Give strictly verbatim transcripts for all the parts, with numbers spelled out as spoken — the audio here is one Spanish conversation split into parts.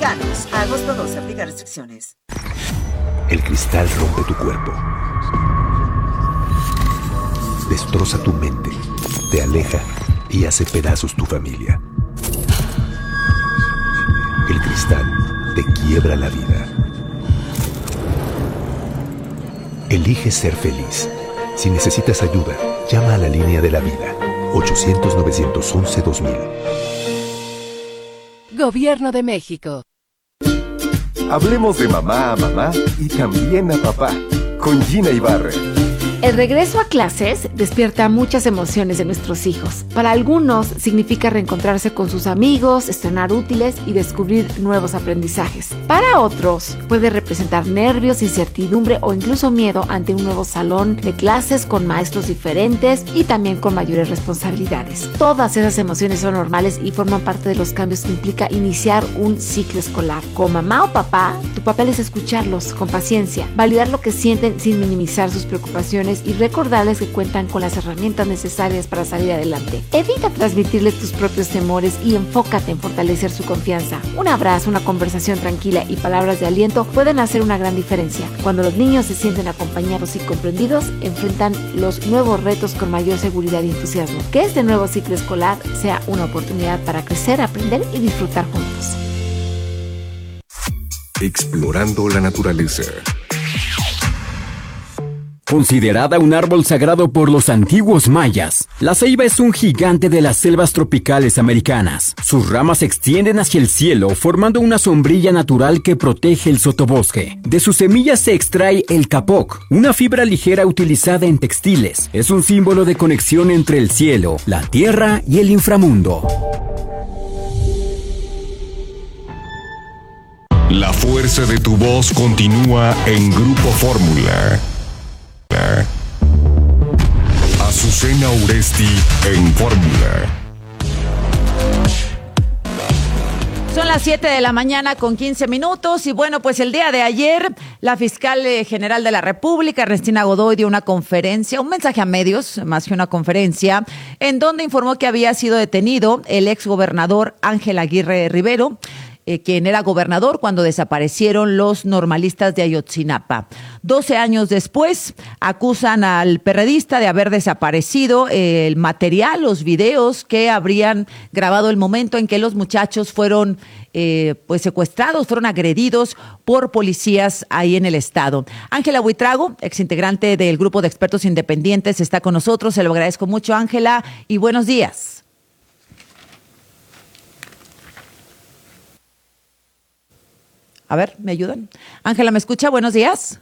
Mexicanos. A agosto doce, aplica restricciones. El cristal rompe tu cuerpo. Destroza tu mente. Te aleja y hace pedazos tu familia. El cristal te quiebra la vida. Elige ser feliz. Si necesitas ayuda, llama a la línea de la vida. ochocientos, novecientos once, dos mil. Gobierno de México. Hablemos de mamá a mamá y también a papá. Con Gina Ibarra. El regreso a clases despierta muchas emociones de nuestros hijos. Para algunos significa reencontrarse con sus amigos, estrenar útiles y descubrir nuevos aprendizajes. Para otros puede representar nervios, incertidumbre o incluso miedo ante un nuevo salón de clases con maestros diferentes y también con mayores responsabilidades. Todas esas emociones son normales y forman parte de los cambios que implica iniciar un ciclo escolar. Como mamá o papá, tu papel es escucharlos con paciencia, validar lo que sienten sin minimizar sus preocupaciones y recordarles que cuentan con las herramientas necesarias para salir adelante. Evita transmitirles tus propios temores y enfócate en fortalecer su confianza. Un abrazo, una conversación tranquila y palabras de aliento pueden hacer una gran diferencia. Cuando los niños se sienten acompañados y comprendidos, enfrentan los nuevos retos con mayor seguridad y entusiasmo. Que este nuevo ciclo escolar sea una oportunidad para crecer, aprender y disfrutar juntos. Explorando la naturaleza. Considerada un árbol sagrado por los antiguos mayas, la ceiba es un gigante de las selvas tropicales americanas. Sus ramas se extienden hacia el cielo, formando una sombrilla natural que protege el sotobosque. De sus semillas se extrae el capoc, una fibra ligera utilizada en textiles. Es un símbolo de conexión entre el cielo, la tierra y el inframundo. La fuerza de tu voz continúa en Grupo Fórmula. Azucena Uresti en Fórmula. Son las siete de la mañana con quince minutos y bueno, pues el día de ayer la fiscal general de la República, Ernestina Godoy, dio una conferencia, un mensaje a medios, más que una conferencia, en donde informó que había sido detenido el exgobernador Ángel Aguirre Rivero, Eh, quien era gobernador cuando desaparecieron los normalistas de Ayotzinapa. Doce años después, acusan al perredista de haber desaparecido eh, el material, los videos que habrían grabado el momento en que los muchachos fueron eh, pues secuestrados, fueron agredidos por policías ahí en el estado. Ángela Buitrago, exintegrante del grupo de expertos independientes, está con nosotros. Se lo agradezco mucho, Ángela, y buenos días. A ver, ¿me ayudan? Ángela, ¿me escucha? Buenos días.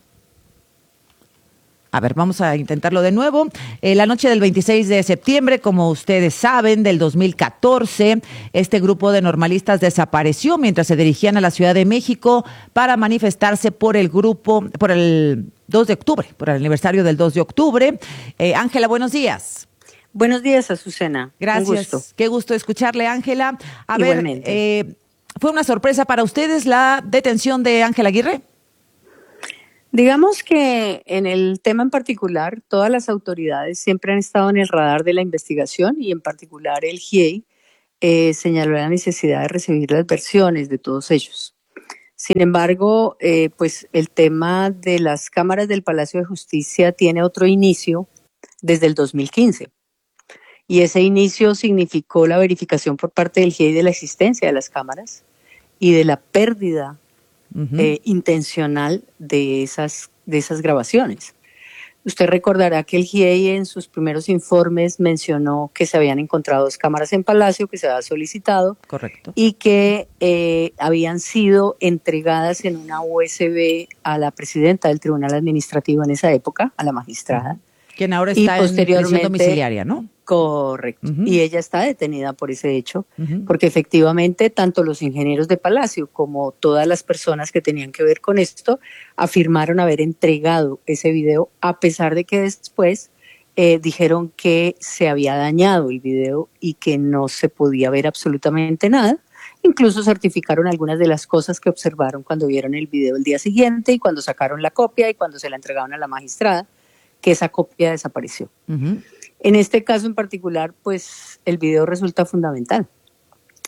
A ver, vamos a intentarlo de nuevo. Eh, la noche del veintiséis de septiembre, como ustedes saben, del dos mil catorce, este grupo de normalistas desapareció mientras se dirigían a la Ciudad de México para manifestarse por el grupo, por el dos de octubre, por el aniversario del dos de octubre. Eh, Ángela, buenos días. Buenos días, Azucena. Gracias. Un gusto. Qué gusto escucharle, Ángela. A Igualmente. ver, eh, ¿fue una sorpresa para ustedes la detención de Ángel Aguirre? Digamos que en el tema en particular, todas las autoridades siempre han estado en el radar de la investigación y en particular el G I E I eh, señaló la necesidad de recibir las versiones de todos ellos. Sin embargo, eh, pues el tema de las cámaras del Palacio de Justicia tiene otro inicio desde el dos mil quince. Y ese inicio significó la verificación por parte del G I E I de la existencia de las cámaras y de la pérdida uh-huh. eh, intencional de esas, de esas grabaciones. Usted recordará que el G I E I en sus primeros informes mencionó que se habían encontrado dos cámaras en Palacio, que se había solicitado. Correcto. Y que eh, habían sido entregadas en una U S B a la presidenta del Tribunal Administrativo en esa época, a la magistrada. Uh-huh. Quien ahora está en prisión domiciliaria, ¿no? Correcto. Uh-huh. Y ella está detenida por ese hecho, uh-huh. porque efectivamente tanto los ingenieros de Palacio como todas las personas que tenían que ver con esto afirmaron haber entregado ese video, a pesar de que después eh, dijeron que se había dañado el video y que no se podía ver absolutamente nada. Incluso certificaron algunas de las cosas que observaron cuando vieron el video el día siguiente y cuando sacaron la copia y cuando se la entregaron a la magistrada, que esa copia desapareció. Uh-huh. En este caso en particular, pues el video resulta fundamental.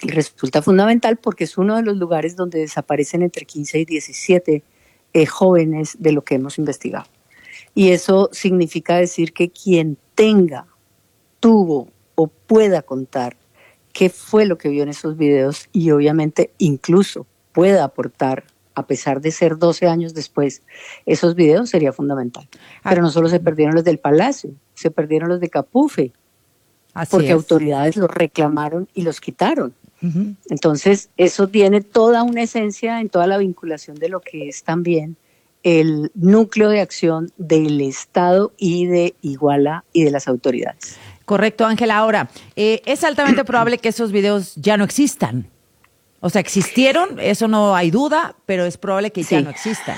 Y resulta fundamental porque es uno de los lugares donde desaparecen entre quince y diecisiete eh, jóvenes de lo que hemos investigado. Y eso significa decir que quien tenga, tuvo o pueda contar qué fue lo que vio en esos videos y obviamente incluso pueda aportar, a pesar de ser doce años después, esos videos sería fundamental. Pero no solo se perdieron los del Palacio, se perdieron los de Capufe, Así porque es. autoridades los reclamaron y los quitaron. Uh-huh. Entonces, eso tiene toda una esencia en toda la vinculación de lo que es también el núcleo de acción del Estado y de Iguala y de las autoridades. Correcto, Ángela. Ahora, eh, es altamente probable que esos videos ya no existan. O sea, existieron, eso no hay duda, pero es probable que Sí. ya no existan.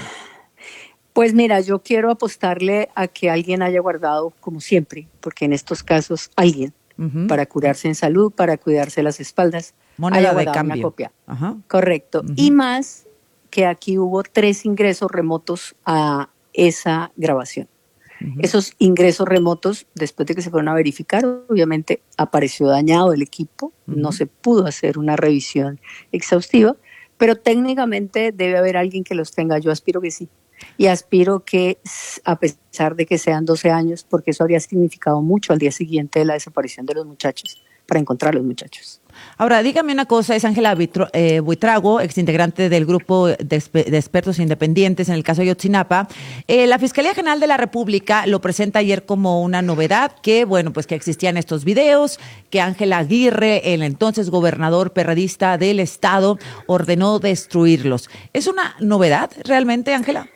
Pues mira, yo quiero apostarle a que alguien haya guardado, como siempre, porque en estos casos alguien, Uh-huh. para curarse en salud, para cuidarse las espaldas, Moneda haya de guardado cambio. una copia. Ajá. Correcto. Uh-huh. Y más que aquí hubo tres ingresos remotos a esa grabación. Uh-huh. Esos ingresos remotos, después de que se fueron a verificar, obviamente apareció dañado el equipo, uh-huh. no se pudo hacer una revisión exhaustiva, pero técnicamente debe haber alguien que los tenga. Yo aspiro que sí. Y aspiro que, a pesar de que sean doce años, porque eso habría significado mucho al día siguiente de la desaparición de los muchachos, para encontrar a los muchachos. Ahora, dígame una cosa, es Ángela eh, Buitrago, exintegrante del grupo de, de expertos independientes en el caso de Ayotzinapa. Eh, la Fiscalía General de la República lo presenta ayer como una novedad, que bueno, pues que existían estos videos, que Ángela Aguirre, el entonces gobernador perredista del estado, ordenó destruirlos. ¿Es una novedad realmente, Ángela?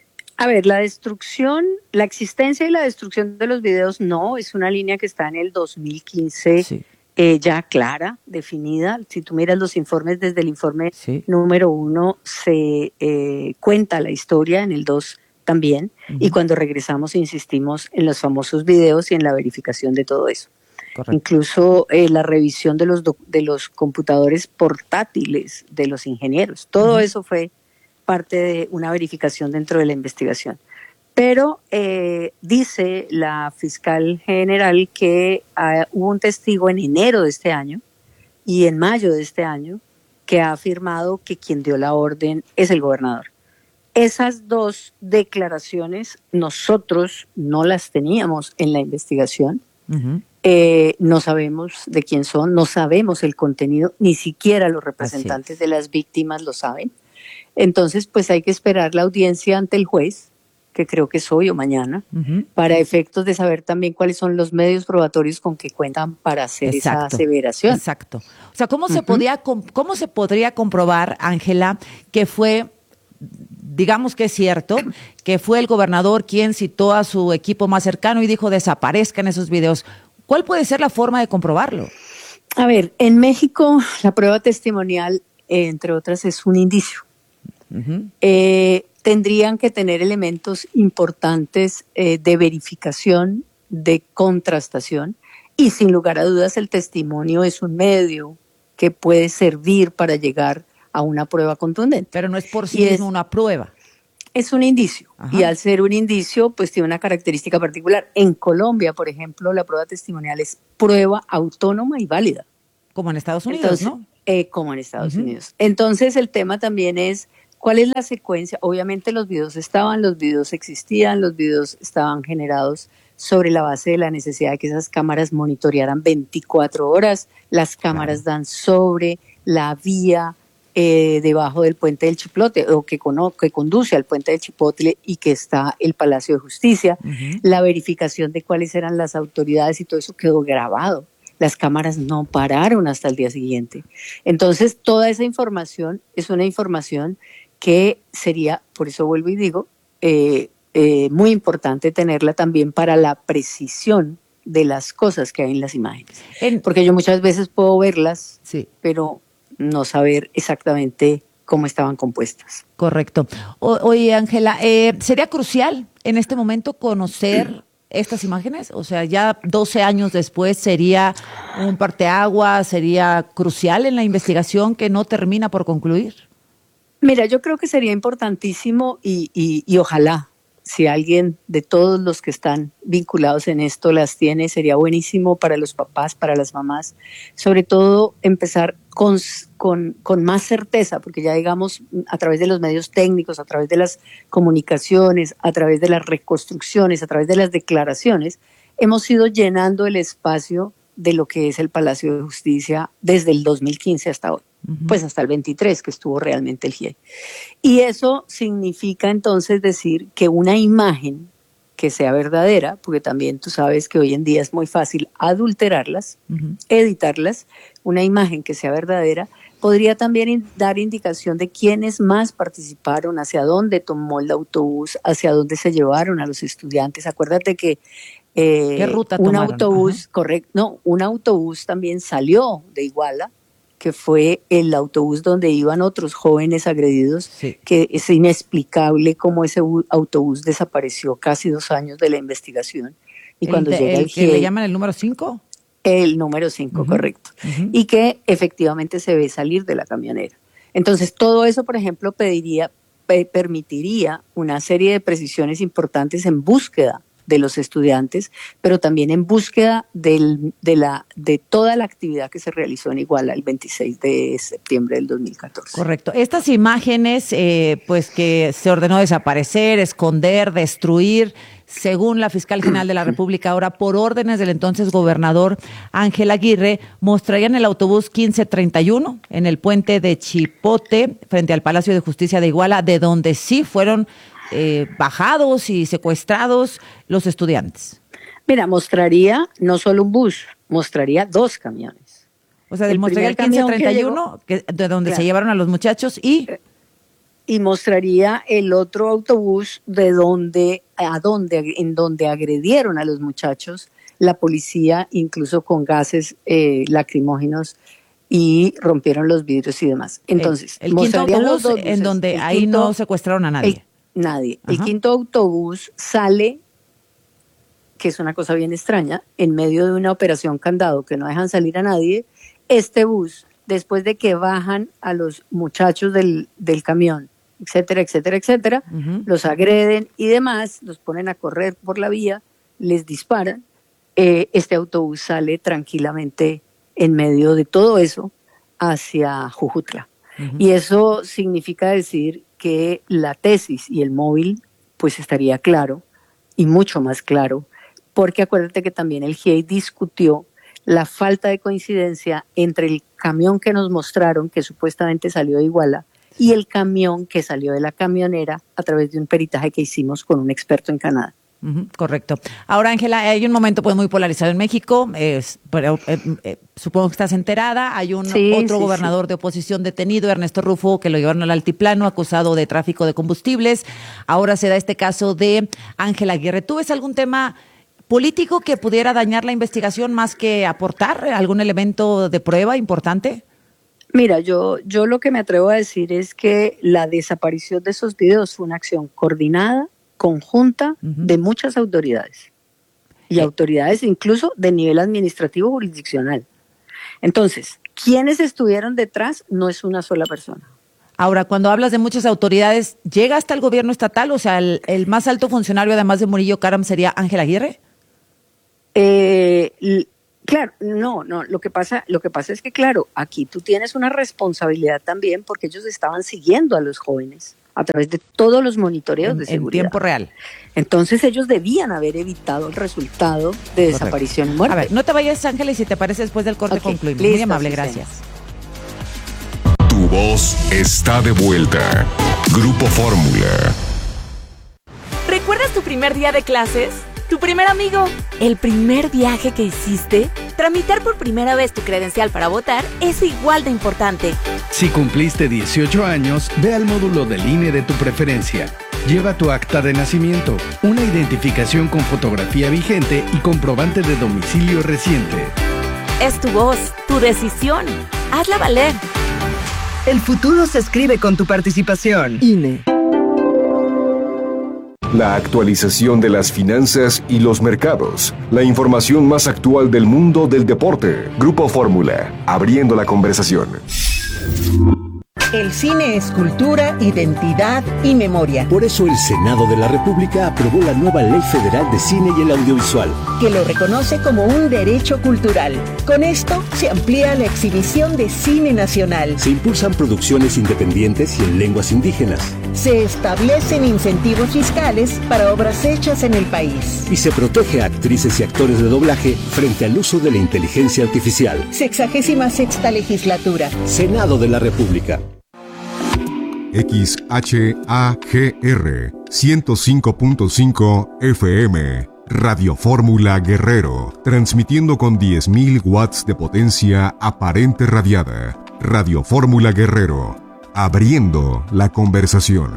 A ver, la destrucción, la existencia y la destrucción de los videos no, es una línea que está en el dos mil quince. Sí. Eh, ya clara, definida. Si tú miras los informes, desde el informe sí. número uno se eh, cuenta la historia, en el dos también, uh-huh. y cuando regresamos insistimos en los famosos videos y en la verificación de todo eso. Correcto. Incluso eh, la revisión de los, do- de los computadores portátiles de los ingenieros, todo uh-huh. eso fue parte de una verificación dentro de la investigación. Pero eh, dice la fiscal general que uh, hubo un testigo en enero de este año y en mayo de este año que ha afirmado que quien dio la orden es el gobernador. Esas dos declaraciones nosotros no las teníamos en la investigación. Uh-huh. Eh, no sabemos de quién son, no sabemos el contenido, ni siquiera los representantes de las víctimas lo saben. Entonces, pues hay que esperar la audiencia ante el juez, que creo que es hoy o mañana, uh-huh. para efectos de saber también cuáles son los medios probatorios con que cuentan para hacer Exacto. esa aseveración. Exacto. O sea, ¿cómo, uh-huh. se podía, ¿cómo se podría comprobar, Ángela, que fue, digamos que es cierto, que fue el gobernador quien citó a su equipo más cercano y dijo desaparezcan esos videos? ¿Cuál puede ser la forma de comprobarlo? A ver, en México la prueba testimonial, entre otras, es un indicio. Uh-huh. Eh, tendrían que tener elementos importantes eh, de verificación, de contrastación, y sin lugar a dudas el testimonio es un medio que puede servir para llegar a una prueba contundente. Pero no es por sí mismo una prueba. Es un indicio. Ajá. Y al ser un indicio, pues tiene una característica particular. En Colombia, por ejemplo, la prueba testimonial es prueba autónoma y válida. Como en Estados Unidos, Entonces, ¿no? Eh, como en Estados uh-huh. Unidos. Entonces el tema también es ¿cuál es la secuencia? Obviamente los videos estaban, los videos existían, los videos estaban generados sobre la base de la necesidad de que esas cámaras monitorearan veinticuatro horas. Las cámaras claro. dan sobre la vía eh, debajo del puente del Chiplote o que, cono- que conduce al puente del Chipotle y que está el Palacio de Justicia. Uh-huh. La verificación de cuáles eran las autoridades y todo eso quedó grabado. Las cámaras no pararon hasta el día siguiente. Entonces toda esa información es una información que sería, por eso vuelvo y digo, eh, eh, muy importante tenerla también para la precisión de las cosas que hay en las imágenes. En, Porque yo muchas veces puedo verlas, sí. pero no saber exactamente cómo estaban compuestas. Correcto. O, oye, Ángela, eh, ¿sería crucial en este momento conocer estas imágenes? O sea, ya doce años después, ¿sería un parteaguas, sería crucial en la investigación que no termina por concluir? Mira, yo creo que sería importantísimo y, y, y ojalá, si alguien de todos los que están vinculados en esto las tiene, sería buenísimo para los papás, para las mamás, sobre todo empezar con, con, con más certeza, porque ya digamos a través de los medios técnicos, a través de las comunicaciones, a través de las reconstrucciones, a través de las declaraciones, hemos ido llenando el espacio de lo que es el Palacio de Justicia desde el dos mil quince hasta hoy, uh-huh. pues hasta el veintitrés que estuvo realmente el G I E I. Y eso significa entonces decir que una imagen que sea verdadera, porque también tú sabes que hoy en día es muy fácil adulterarlas, uh-huh. editarlas, una imagen que sea verdadera, podría también in- dar indicación de quiénes más participaron, hacia dónde tomó el autobús, hacia dónde se llevaron a los estudiantes. Acuérdate que eh, ¿Qué ruta un tomaron? autobús, Ajá. correcto, no, un autobús también salió de Iguala, que fue el autobús donde iban otros jóvenes agredidos, sí. que es inexplicable cómo ese u- autobús desapareció casi dos años de la investigación. Y el cuando de, llega el el que G I E I, le llaman el número cinco. El número cinco, uh-huh. correcto. Uh-huh. Y que efectivamente se ve salir de la camionera. Entonces, todo eso, por ejemplo, pediría, pe- permitiría una serie de precisiones importantes en búsqueda de los estudiantes, pero también en búsqueda del, de, la, de toda la actividad que se realizó en Iguala el veintiséis de septiembre del dos mil catorce. Correcto. Estas imágenes, eh, pues que se ordenó desaparecer, esconder, destruir, según la fiscal general de la República, ahora por órdenes del entonces gobernador Ángel Aguirre, mostrarían el autobús quince treinta y uno en el puente de Chipote, frente al Palacio de Justicia de Iguala, de donde sí fueron eh, bajados y secuestrados los estudiantes. Mira, mostraría no solo un bus, mostraría dos camiones. O sea, mostraría el quince treinta y uno, que, de donde claro. se llevaron a los muchachos, y... y mostraría el otro autobús de donde, a donde, en donde agredieron a los muchachos la policía, incluso con gases eh, lacrimógenos, y rompieron los vidrios y demás. Entonces, el, el quinto autobús los dos buses, en donde ahí quinto, no secuestraron a nadie. El, nadie. Ajá. El quinto autobús sale, que es una cosa bien extraña, en medio de una operación candado que no dejan salir a nadie. Este bus, después de que bajan a los muchachos del, del camión, etcétera, etcétera, etcétera, uh-huh. los agreden y demás, los ponen a correr por la vía, les disparan, eh, este autobús sale tranquilamente en medio de todo eso hacia Jujutla. Uh-huh. Y eso significa decir que la tesis y el móvil pues estaría claro, y mucho más claro, porque acuérdate que también el G I E I discutió la falta de coincidencia entre el camión que nos mostraron, que supuestamente salió de Iguala, y el camión que salió de la camionera a través de un peritaje que hicimos con un experto en Canadá. Uh-huh, correcto. Ahora, Ángela, hay un momento pues muy polarizado en México, es, pero, eh, eh, supongo que estás enterada, hay un sí, otro sí, gobernador sí. de oposición detenido, Ernesto Rufo, que lo llevaron al altiplano acusado de tráfico de combustibles. Ahora se da este caso de Ángela Aguirre. ¿Tú ves algún tema político que pudiera dañar la investigación más que aportar algún elemento de prueba importante? Mira, yo, yo lo que me atrevo a decir es que la desaparición de esos videos fue una acción coordinada, conjunta, uh-huh. de muchas autoridades. Y eh. autoridades incluso de nivel administrativo jurisdiccional. Entonces, ¿quiénes estuvieron detrás? No es una sola persona. Ahora, cuando hablas de muchas autoridades, ¿llega hasta el gobierno estatal? O sea, el, el más alto funcionario, además de Murillo Karam, ¿sería Ángel Aguirre? Eh... Claro, no, no, lo que pasa, lo que pasa es que, claro, aquí tú tienes una responsabilidad también porque ellos estaban siguiendo a los jóvenes a través de todos los monitoreos en, de seguridad. En tiempo real. Entonces ellos debían haber evitado el resultado de desaparición y muerte. A ver, no te vayas, Ángela, y si te parece después del corte okay, concluimos. Listo, Muy amable, sí, gracias. Tu voz está de vuelta. Grupo Fórmula. ¿Recuerdas tu primer día de clases? ¿Tu primer amigo? ¿El primer viaje que hiciste? Tramitar por primera vez tu credencial para votar es igual de importante. Si cumpliste dieciocho años, ve al módulo del I N E de tu preferencia. Lleva tu acta de nacimiento, una identificación con fotografía vigente y comprobante de domicilio reciente. Es tu voz, tu decisión. Hazla valer. El futuro se escribe con tu participación. I N E. La actualización de las finanzas y los mercados. La información más actual del mundo del deporte. Grupo Fórmula, abriendo la conversación. El cine es cultura, identidad y memoria. Por eso el Senado de la República aprobó la nueva Ley Federal de Cine y el Audiovisual, que lo reconoce como un derecho cultural. Con esto se amplía la exhibición de cine nacional. Se impulsan producciones independientes y en lenguas indígenas. Se establecen incentivos fiscales para obras hechas en el país. Y se protege a actrices y actores de doblaje frente al uso de la inteligencia artificial. Sexagésima sexta legislatura. Senado de la República. X H A G R ciento cinco punto cinco F M, Radio Fórmula Guerrero, transmitiendo con diez mil watts de potencia aparente radiada. Radio Fórmula Guerrero, abriendo la conversación.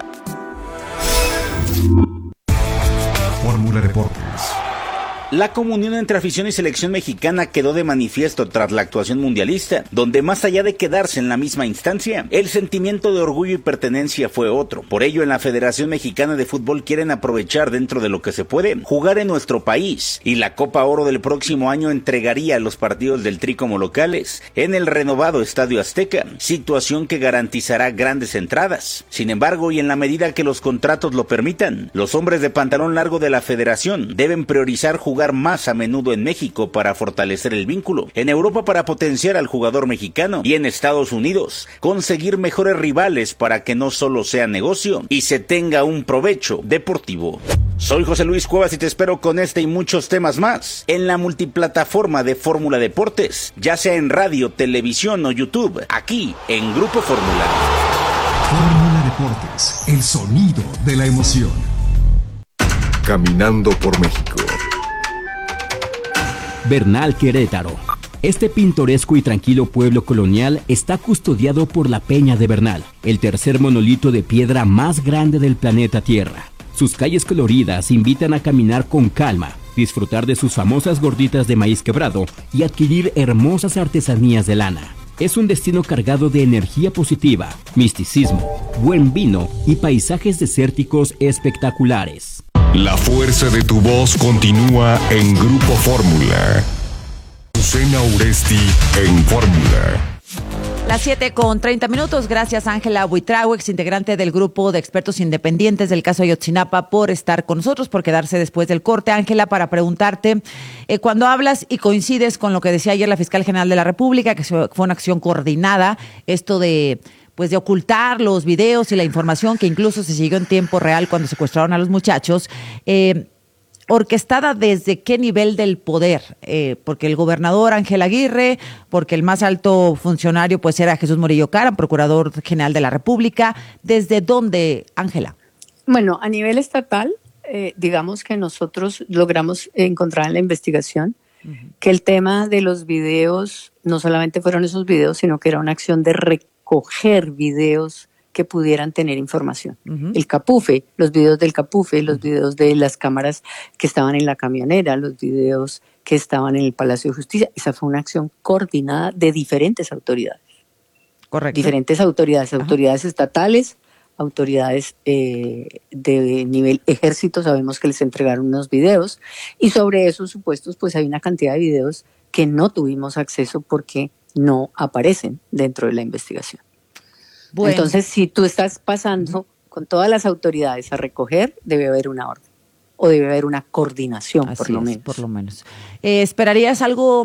Fórmula Deportes. La comunión entre afición y selección mexicana quedó de manifiesto tras la actuación mundialista, donde más allá de quedarse en la misma instancia, el sentimiento de orgullo y pertenencia fue otro. Por ello, en la Federación Mexicana de Fútbol quieren aprovechar dentro de lo que se puede, jugar en nuestro país, y la Copa Oro del próximo año entregaría los partidos del Tri como locales en el renovado Estadio Azteca, situación que garantizará grandes entradas. Sin embargo, y en la medida que los contratos lo permitan, los hombres de pantalón largo de la Federación deben priorizar jugar jugar más a menudo en México para fortalecer el vínculo, en Europa para potenciar al jugador mexicano y en Estados Unidos conseguir mejores rivales para que no solo sea negocio y se tenga un provecho deportivo. Soy José Luis Cuevas y te espero con este y muchos temas más en la multiplataforma de Fórmula Deportes, ya sea en radio, televisión o YouTube, aquí en Grupo Fórmula. Fórmula Deportes, el sonido de la emoción. Caminando por México. Bernal, Querétaro. Este pintoresco y tranquilo pueblo colonial está custodiado por la Peña de Bernal, el tercer monolito de piedra más grande del planeta Tierra. Sus calles coloridas invitan a caminar con calma, disfrutar de sus famosas gorditas de maíz quebrado y adquirir hermosas artesanías de lana. Es un destino cargado de energía positiva, misticismo, buen vino y paisajes desérticos espectaculares. La fuerza de tu voz continúa en Grupo Fórmula. Lucena Uresti en Fórmula. Las siete con treinta minutos. Gracias, Ángela Buitrago, ex integrante del grupo de expertos independientes del caso Ayotzinapa, por estar con nosotros, por quedarse después del corte. Ángela, para preguntarte, eh, cuando hablas y coincides con lo que decía ayer la fiscal general de la República, que fue una acción coordinada, esto de... pues de ocultar los videos y la información que incluso se siguió en tiempo real cuando secuestraron a los muchachos, eh, orquestada desde qué nivel del poder, eh, porque el gobernador Ángel Aguirre, porque el más alto funcionario pues era Jesús Murillo Caram, procurador general de la República. ¿Desde dónde, Ángela? Bueno, a nivel estatal, eh, digamos que nosotros logramos encontrar en la investigación uh-huh. que el tema de los videos, no solamente fueron esos videos, sino que era una acción de recoger coger videos que pudieran tener información. Uh-huh. El Capufe, los videos del Capufe, los videos de las cámaras que estaban en la camionera, los videos que estaban en el Palacio de Justicia. Esa fue una acción coordinada de diferentes autoridades. Correcto. Diferentes autoridades, Ajá. autoridades estatales, autoridades eh, de nivel ejército, sabemos que les entregaron unos videos, y sobre esos supuestos pues hay una cantidad de videos que no tuvimos acceso porque no aparecen dentro de la investigación. Bueno. Entonces, si tú estás pasando con todas las autoridades a recoger, debe haber una orden o debe haber una coordinación, Así por lo es, menos. Por lo menos. Eh, ¿Esperarías algo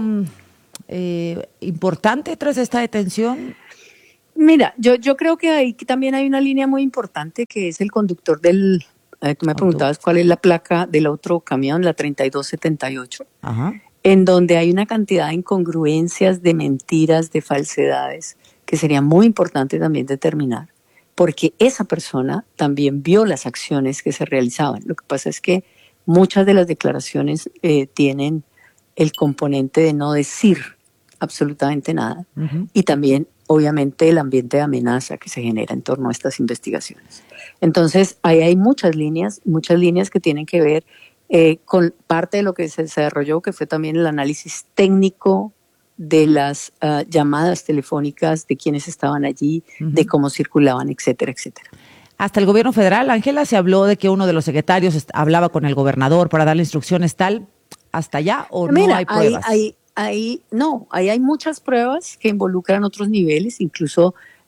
eh, importante tras esta detención? Mira, yo, yo creo que ahí también hay una línea muy importante que es el conductor del... Eh, tú me preguntabas cuál es la placa del otro camión, la treinta y dos setenta y ocho. Ajá. En donde hay una cantidad de incongruencias, de mentiras, de falsedades, que sería muy importante también determinar, porque esa persona también vio las acciones que se realizaban. Lo que pasa es que muchas de las declaraciones eh, tienen el componente de no decir absolutamente nada, uh-huh. y también, obviamente, el ambiente de amenaza que se genera en torno a estas investigaciones. Entonces, ahí hay muchas líneas, muchas líneas que tienen que ver Eh, con parte de lo que se desarrolló, que fue también el análisis técnico de las uh, llamadas telefónicas, de quienes estaban allí, uh-huh. de cómo circulaban, etcétera, etcétera. Hasta el gobierno federal, Ángela, se habló de que uno de los secretarios est- hablaba con el gobernador para darle instrucciones tal, ¿hasta allá o Mira, no hay pruebas? Ahí, ahí, ahí, no, ahí hay muchas pruebas que involucran otros niveles, incluso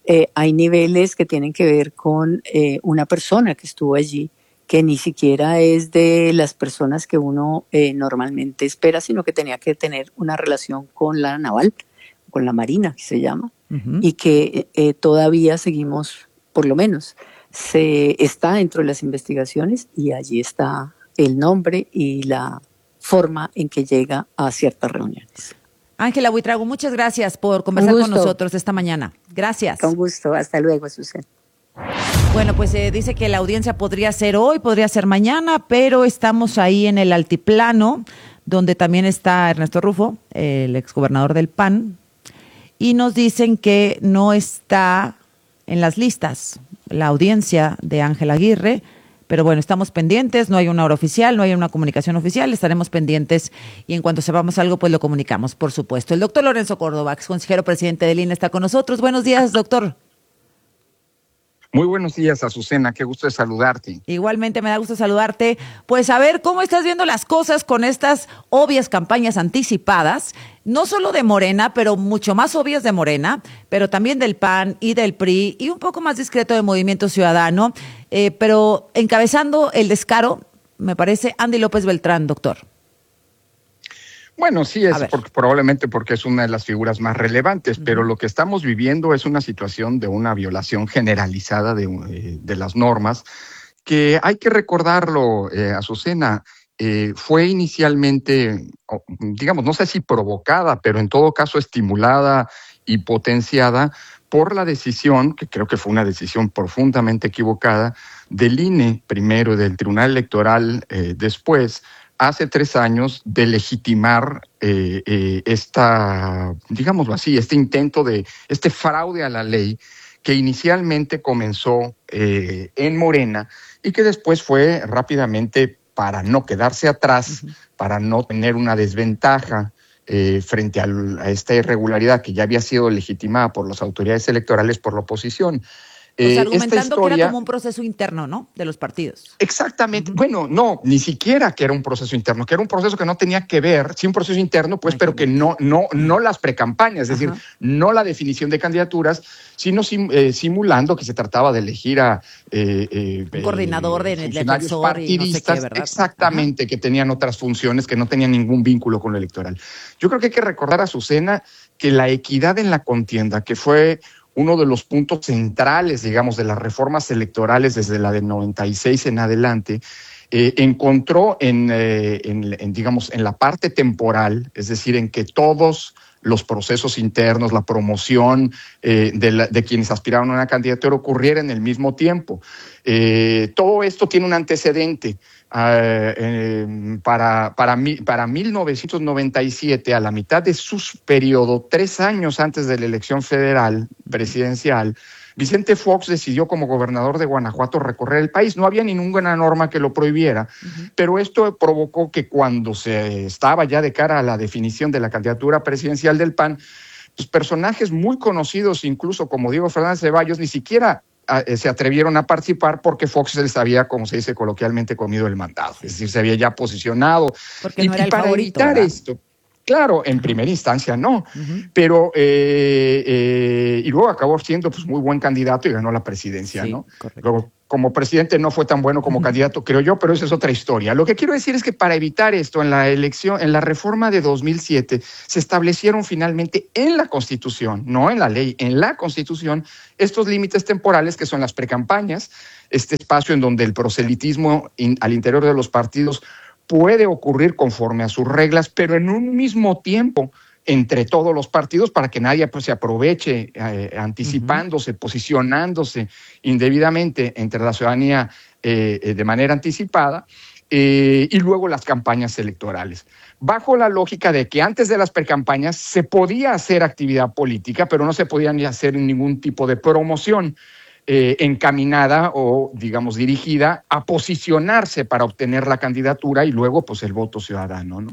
eh, hay niveles que tienen que ver con eh, una persona que estuvo allí, que ni siquiera es de las personas que uno eh, normalmente espera, sino que tenía que tener una relación con la naval, con la marina, que se llama, uh-huh. y que eh, todavía seguimos, por lo menos, se está dentro de las investigaciones y allí está el nombre y la forma en que llega a ciertas reuniones. Ángela Buitrago, muchas gracias por conversar con nosotros esta mañana. Gracias. Con gusto. Hasta luego, Susana. Bueno, pues eh, dice que la audiencia podría ser hoy, podría ser mañana, pero estamos ahí en el altiplano, donde también está Ernesto Rufo, el exgobernador del P A N, y nos dicen que no está en las listas la audiencia de Ángela Aguirre, pero bueno, estamos pendientes, no hay una hora oficial, no hay una comunicación oficial, estaremos pendientes y en cuanto sepamos algo, pues lo comunicamos, por supuesto. El doctor Lorenzo Córdoba, ex consejero presidente del I N E, está con nosotros. Buenos días, doctor. Muy buenos días, Azucena, qué gusto de saludarte. Igualmente me da gusto saludarte. Pues a ver, ¿cómo estás viendo las cosas con estas obvias campañas anticipadas? No solo de Morena, pero mucho más obvias de Morena, pero también del P A N y del P R I y un poco más discreto de Movimiento Ciudadano, eh, pero encabezando el descaro, me parece, Andy López Beltrán, doctor. Bueno, sí, es porque, probablemente porque es una de las figuras más relevantes, uh-huh. pero lo que estamos viviendo es una situación de una violación generalizada de, eh, de las normas, que hay que recordarlo, eh, Azucena, eh, fue inicialmente, digamos, no sé si provocada, pero en todo caso estimulada y potenciada por la decisión, que creo que fue una decisión profundamente equivocada, del I N E primero y del Tribunal Electoral eh, después, hace tres años, de legitimar eh, eh, esta, digámoslo así, este intento de, este fraude a la ley que inicialmente comenzó eh, en Morena y que después fue rápidamente, para no quedarse atrás, uh-huh. para no tener una desventaja eh, frente a, a esta irregularidad que ya había sido legitimada por las autoridades electorales por la oposición. O sea, argumentando historia, que era como un proceso interno, ¿no? De los partidos. Exactamente. Uh-huh. Bueno, no, ni siquiera que era un proceso interno, que era un proceso que no tenía que ver, sí un proceso interno, pues, Ay, pero que no, no, no las precampañas, es uh-huh. decir, no la definición de candidaturas, sino sim, eh, simulando que se trataba de elegir a eh, eh, un coordinador de funcionarios partidistas, no sé qué, exactamente, uh-huh. que tenían otras funciones, que no tenían ningún vínculo con lo electoral. Yo creo que hay que recordar a Azucena que la equidad en la contienda, que fue uno de los puntos centrales, digamos, de las reformas electorales desde la del noventa y seis en adelante, eh, encontró en, eh, en, en, digamos, en la parte temporal, es decir, en que todos los procesos internos, la promoción eh, de, la, de quienes aspiraban a una candidatura ocurriera en el mismo tiempo. Eh, todo esto tiene un antecedente. Uh, eh, para, para, mi, para mil novecientos noventa y siete, a la mitad de su periodo, tres años antes de la elección federal presidencial, Vicente Fox decidió como gobernador de Guanajuato recorrer el país. No había ninguna norma que lo prohibiera, uh-huh. pero esto provocó que cuando se estaba ya de cara a la definición de la candidatura presidencial del P A N, pues personajes muy conocidos, incluso como Diego Fernández Ceballos, ni siquiera se atrevieron a participar porque Fox les había, como se dice coloquialmente, comido el mandado. Es decir, se había ya posicionado. Porque y, no era y el para favorito, evitar ¿verdad? esto, claro, en primera instancia no, Uh-huh. pero eh, eh, y luego acabó siendo pues muy buen candidato y ganó la presidencia, Sí, ¿no? correcto. Luego, como presidente no fue tan bueno como Uh-huh. candidato, creo yo, pero esa es otra historia. Lo que quiero decir es que para evitar esto, en la elección, en la reforma de dos mil siete, se establecieron finalmente en la Constitución, no en la ley, en la Constitución, estos límites temporales que son las precampañas, este espacio en donde el proselitismo in, al interior de los partidos puede ocurrir conforme a sus reglas, pero en un mismo tiempo entre todos los partidos para que nadie pues, se aproveche eh, anticipándose, uh-huh. posicionándose indebidamente entre la ciudadanía eh, de manera anticipada, eh, y luego las campañas electorales. Bajo la lógica de que antes de las precampañas se podía hacer actividad política, pero no se podía ni hacer ningún tipo de promoción eh, encaminada o, digamos, dirigida a posicionarse para obtener la candidatura y luego pues el voto ciudadano, ¿no?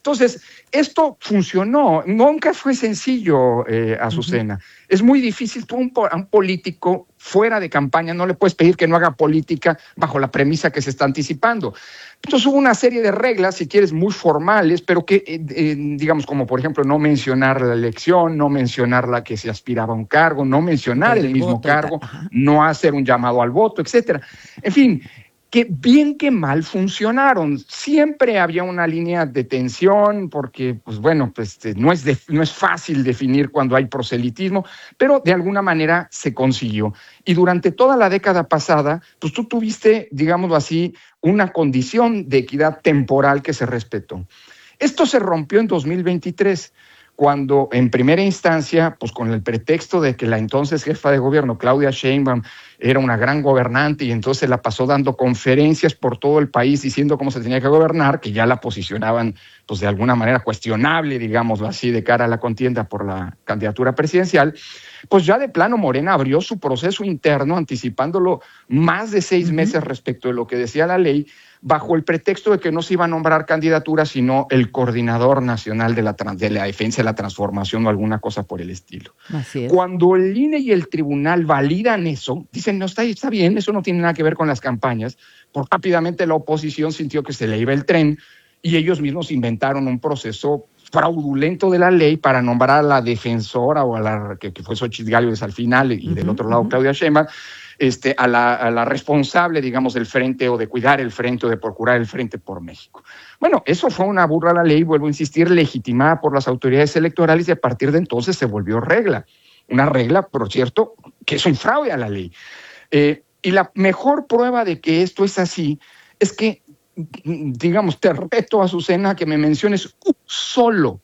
Entonces, esto funcionó, nunca fue sencillo, eh, Azucena. Uh-huh. Es muy difícil, tú a un, a un político fuera de campaña no le puedes pedir que no haga política bajo la premisa que se está anticipando. Entonces hubo una serie de reglas, si quieres, muy formales, pero que, eh, eh, digamos, como por ejemplo, no mencionar la elección, no mencionar la que se aspiraba a un cargo, no mencionar el, el mismo voto, cargo, ajá. no hacer un llamado al voto, etcétera. En fin, que bien que mal funcionaron. Siempre había una línea de tensión porque, pues bueno, pues no es, de, no es fácil definir cuando hay proselitismo, pero de alguna manera se consiguió. Y durante toda la década pasada, pues tú tuviste, digámoslo así, una condición de equidad temporal que se respetó. Esto se rompió en dos mil veintitrés, cuando en primera instancia, pues con el pretexto de que la entonces jefa de gobierno, Claudia Sheinbaum, era una gran gobernante y entonces la pasó dando conferencias por todo el país diciendo cómo se tenía que gobernar, que ya la posicionaban pues de alguna manera cuestionable, digámoslo así, de cara a la contienda por la candidatura presidencial, pues ya de plano Morena abrió su proceso interno anticipándolo más de seis uh-huh. meses respecto de lo que decía la ley, bajo el pretexto de que no se iba a nombrar candidatura, sino el coordinador nacional de la, de la defensa de la transformación o alguna cosa por el estilo. Así es. Cuando el I N E y el tribunal validan eso, dicen, no, está, está bien, eso no tiene nada que ver con las campañas, porque rápidamente la oposición sintió que se le iba el tren y ellos mismos inventaron un proceso fraudulento de la ley para nombrar a la defensora o a la que, que fue Xochitl Gálvez al final y uh-huh, del otro lado uh-huh. Claudia Sheinbaum, Este, a, la, a la responsable, digamos, del frente o de cuidar el frente o de procurar el frente por México. Bueno, eso fue una burla a la ley, vuelvo a insistir, legitimada por las autoridades electorales y a partir de entonces se volvió regla. Una regla, por cierto, que es un fraude a la ley. Eh, y la mejor prueba de que esto es así es que, digamos, te reto, Azucena, a que me menciones un solo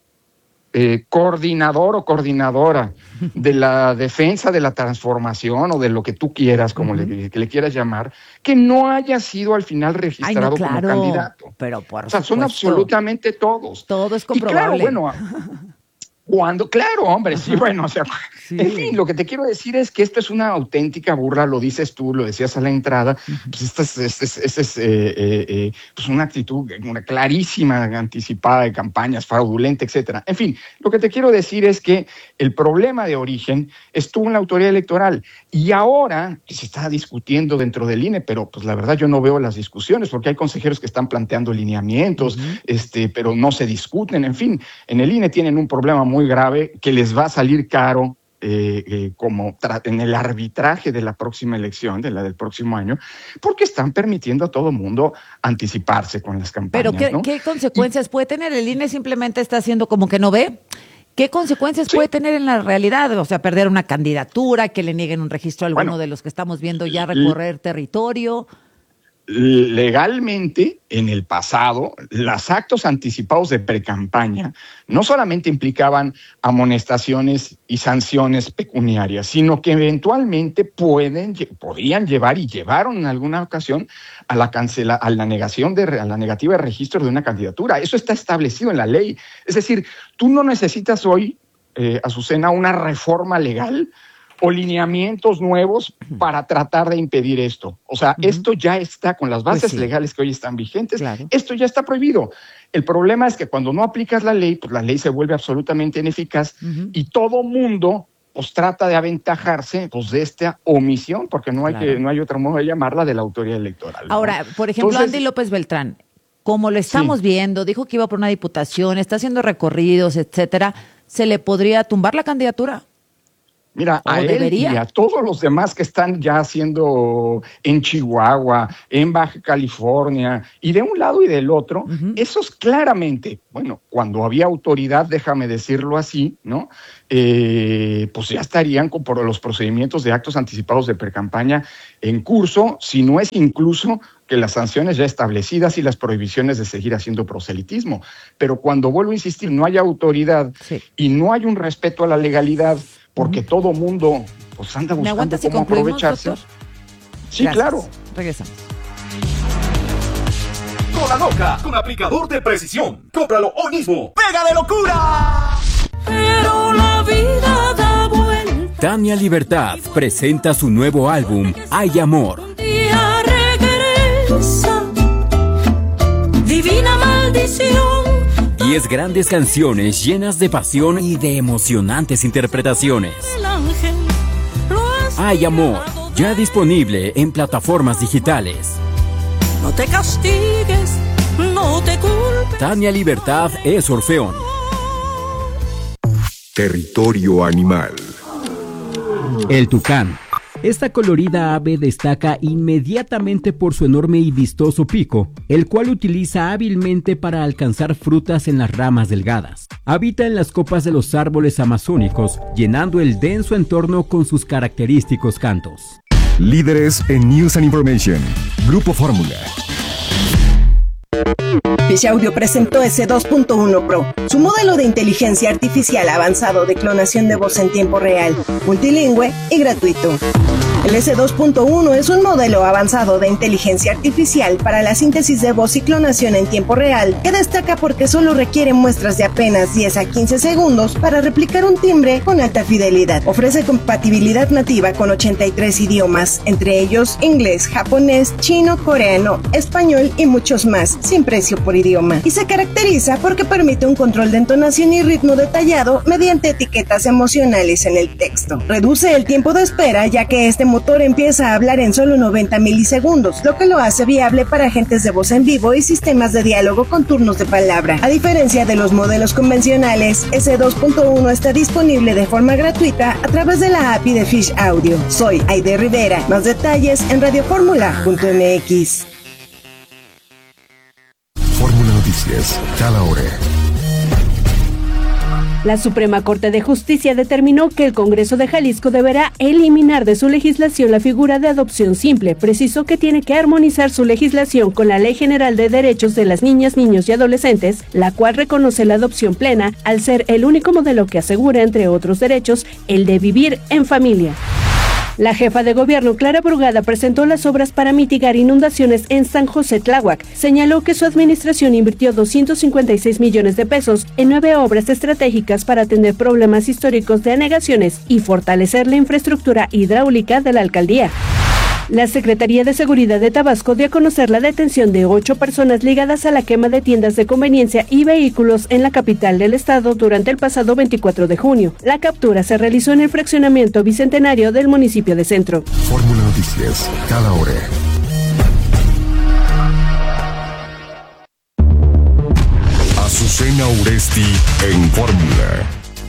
Eh, coordinador o coordinadora de la defensa de la transformación o de lo que tú quieras, como uh-huh. le, que le quieras llamar, que no haya sido al final registrado Ay, no, claro, como candidato. Pero por o sea, supuesto. son absolutamente todos. Todo es comprobable. Y claro, bueno, cuando, claro, hombre, sí, bueno, o sea, sí. En fin, lo que te quiero decir es que esto es una auténtica burla, lo dices tú, lo decías a la entrada, uh-huh. pues esta es, esta es, esta es eh, eh, eh, pues una actitud, una clarísima, anticipada de campañas, fraudulenta, etcétera. En fin, lo que te quiero decir es que el problema de origen estuvo en la autoridad electoral y ahora que se está discutiendo dentro del I N E, pero pues la verdad yo no veo las discusiones porque hay consejeros que están planteando lineamientos, uh-huh. este, pero no se discuten, en fin, en el I N E tienen un problema muy muy grave que les va a salir caro eh, eh, como tra- en el arbitraje de la próxima elección, de la del próximo año, porque están permitiendo a todo mundo anticiparse con las campañas. Pero ¿qué, ¿no? ¿qué consecuencias y, puede tener? El I N E simplemente está haciendo como que no ve. ¿Qué consecuencias sí. puede tener en la realidad? O sea, perder una candidatura, que le nieguen un registro a alguno bueno, de los que estamos viendo ya recorrer l- territorio. Legalmente, en el pasado, los actos anticipados de precampaña no solamente implicaban amonestaciones y sanciones pecuniarias, sino que eventualmente pueden, podrían llevar y llevaron en alguna ocasión a la cancela, a la negación de, a la negativa de registro de una candidatura. Eso está establecido en la ley. Es decir, tú no necesitas hoy, eh, Azucena, una reforma legal o lineamientos nuevos para tratar de impedir esto. O sea, uh-huh. esto ya está con las bases pues sí. legales que hoy están vigentes, claro. esto ya está prohibido. El problema es que cuando no aplicas la ley, pues la ley se vuelve absolutamente ineficaz uh-huh. y todo mundo pues trata de aventajarse pues de esta omisión, porque no hay claro. que no hay otro modo de llamarla, de la autoridad electoral. Ahora, ¿no? por ejemplo, Entonces, Andy López Beltrán, como lo estamos sí. viendo, dijo que iba por una diputación, está haciendo recorridos, etcétera, ¿se le podría tumbar la candidatura? Mira, a él debería. y a todos los demás que están ya haciendo en Chihuahua, en Baja California, y de un lado y del otro, uh-huh. esos claramente, bueno, cuando había autoridad, déjame decirlo así, ¿no? Eh, pues ya estarían con por los procedimientos de actos anticipados de precampaña en curso, si no es incluso que las sanciones ya establecidas y las prohibiciones de seguir haciendo proselitismo. Pero cuando, vuelvo a insistir, no hay autoridad sí. y no hay un respeto a la legalidad, porque uh-huh. todo mundo pues, anda buscando cómo aprovecharse. Doctor? Sí, Gracias. Claro. Regresamos. Cola Loca, con aplicador de precisión. Cómpralo hoy mismo. ¡Pega de locura! Pero la vida da vuelta. Tania Libertad presenta su nuevo álbum, Hay Amor. Un día regresa, divina maldición. diez grandes canciones llenas de pasión y de emocionantes interpretaciones. Hay amor, ya disponible en plataformas digitales. No te castigues, no te culpes. Tania Libertad es Orfeón. Territorio animal. El tucán. Esta colorida ave destaca inmediatamente por su enorme y vistoso pico, el cual utiliza hábilmente para alcanzar frutas en las ramas delgadas. Habita en las copas de los árboles amazónicos, llenando el denso entorno con sus característicos cantos. Líderes en News and Information. Grupo Fórmula. Fish Audio presentó S dos punto uno Pro, su modelo de inteligencia artificial avanzado de clonación de voz en tiempo real, multilingüe y gratuito. El S dos punto uno es un modelo avanzado de inteligencia artificial para la síntesis de voz y clonación en tiempo real, que destaca porque solo requiere muestras de apenas diez a quince segundos para replicar un timbre con alta fidelidad. Ofrece compatibilidad nativa con ochenta y tres idiomas, entre ellos inglés, japonés, chino, coreano, español y muchos más, sin precio por idioma. Y se caracteriza porque permite un control de entonación y ritmo detallado mediante etiquetas emocionales en el texto. Reduce el tiempo de espera, ya que este motor empieza a hablar en solo noventa milisegundos, lo que lo hace viable para agentes de voz en vivo y sistemas de diálogo con turnos de palabra. A diferencia de los modelos convencionales, S dos punto uno está disponible de forma gratuita a través de la A P I de Fish Audio. Soy Aide Rivera. Más detalles en radioformula punto m x. Fórmula Noticias, cada hora. La Suprema Corte de Justicia determinó que el Congreso de Jalisco deberá eliminar de su legislación la figura de adopción simple. Precisó que tiene que armonizar su legislación con la Ley General de Derechos de las Niñas, Niños y Adolescentes, la cual reconoce la adopción plena al ser el único modelo que asegura, entre otros derechos, el de vivir en familia. La jefa de gobierno, Clara Brugada, presentó las obras para mitigar inundaciones en San José Tláhuac. Señaló que su administración invirtió doscientos cincuenta y seis millones de pesos en nueve obras estratégicas para atender problemas históricos de anegaciones y fortalecer la infraestructura hidráulica de la alcaldía. La Secretaría de Seguridad de Tabasco dio a conocer la detención de ocho personas ligadas a la quema de tiendas de conveniencia y vehículos en la capital del estado durante el pasado veinticuatro de junio. La captura se realizó en el fraccionamiento bicentenario del municipio de Centro. Fórmula Noticias, cada hora. Azucena Uresti en Fórmula.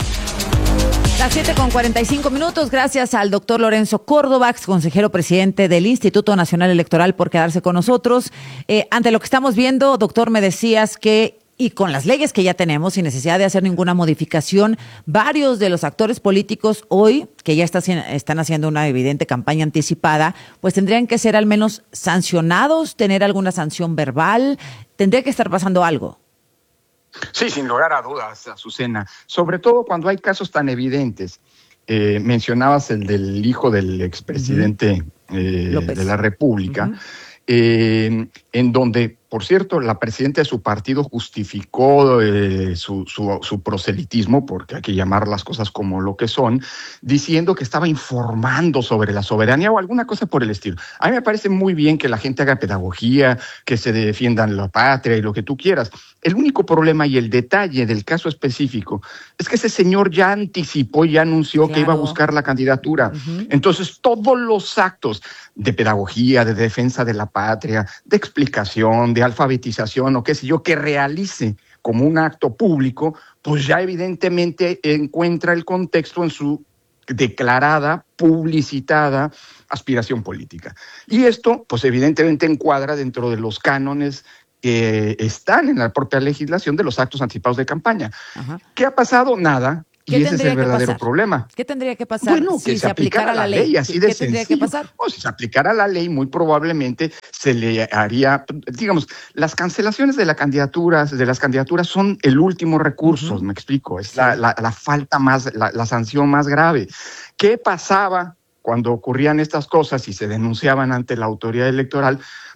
Las siete con cuarenta y cinco minutos, gracias al doctor Lorenzo Córdoba, ex consejero presidente del Instituto Nacional Electoral, por quedarse con nosotros. Eh, ante lo que estamos viendo, doctor, me decías que, y con las leyes que ya tenemos, sin necesidad de hacer ninguna modificación, varios de los actores políticos hoy, que ya está, están haciendo una evidente campaña anticipada, pues tendrían que ser al menos sancionados, tener alguna sanción verbal, tendría que estar pasando algo. Sí, sin lugar a dudas, Azucena. Sobre todo cuando hay casos tan evidentes. Eh, mencionabas el del hijo del expresidente uh-huh. eh, de la República, uh-huh. eh, en donde, por cierto, la presidenta de su partido justificó eh, su, su, su proselitismo, porque hay que llamar las cosas como lo que son, diciendo que estaba informando sobre la soberanía o alguna cosa por el estilo. A mí me parece muy bien que la gente haga pedagogía, que se defiendan la patria y lo que tú quieras. El único problema y el detalle del caso específico es que ese señor ya anticipó y ya anunció claro. que iba a buscar la candidatura. Uh-huh. Entonces, todos los actos de pedagogía, de defensa de la patria, de explicación, de alfabetización o qué sé yo, que realice como un acto público, pues ya evidentemente encuentra el contexto en su declarada, publicitada aspiración política. Y esto, pues evidentemente encuadra dentro de los cánones que están en la propia legislación de los actos anticipados de campaña. Ajá. ¿Qué ha pasado? Nada. Y ese es el verdadero problema. ¿Qué tendría que pasar bueno, si que se, se aplicara, aplicara la ley? ley así de ¿Qué sencillo? Tendría que pasar? O si se aplicara la ley, muy probablemente se le haría, digamos, las cancelaciones de, la candidaturas, de las candidaturas son el último recurso, uh-huh. me explico, es sí. la, la, la falta más, la, la sanción más grave. ¿Qué pasaba cuando ocurrían estas cosas y se denunciaban ante la autoridad electoral?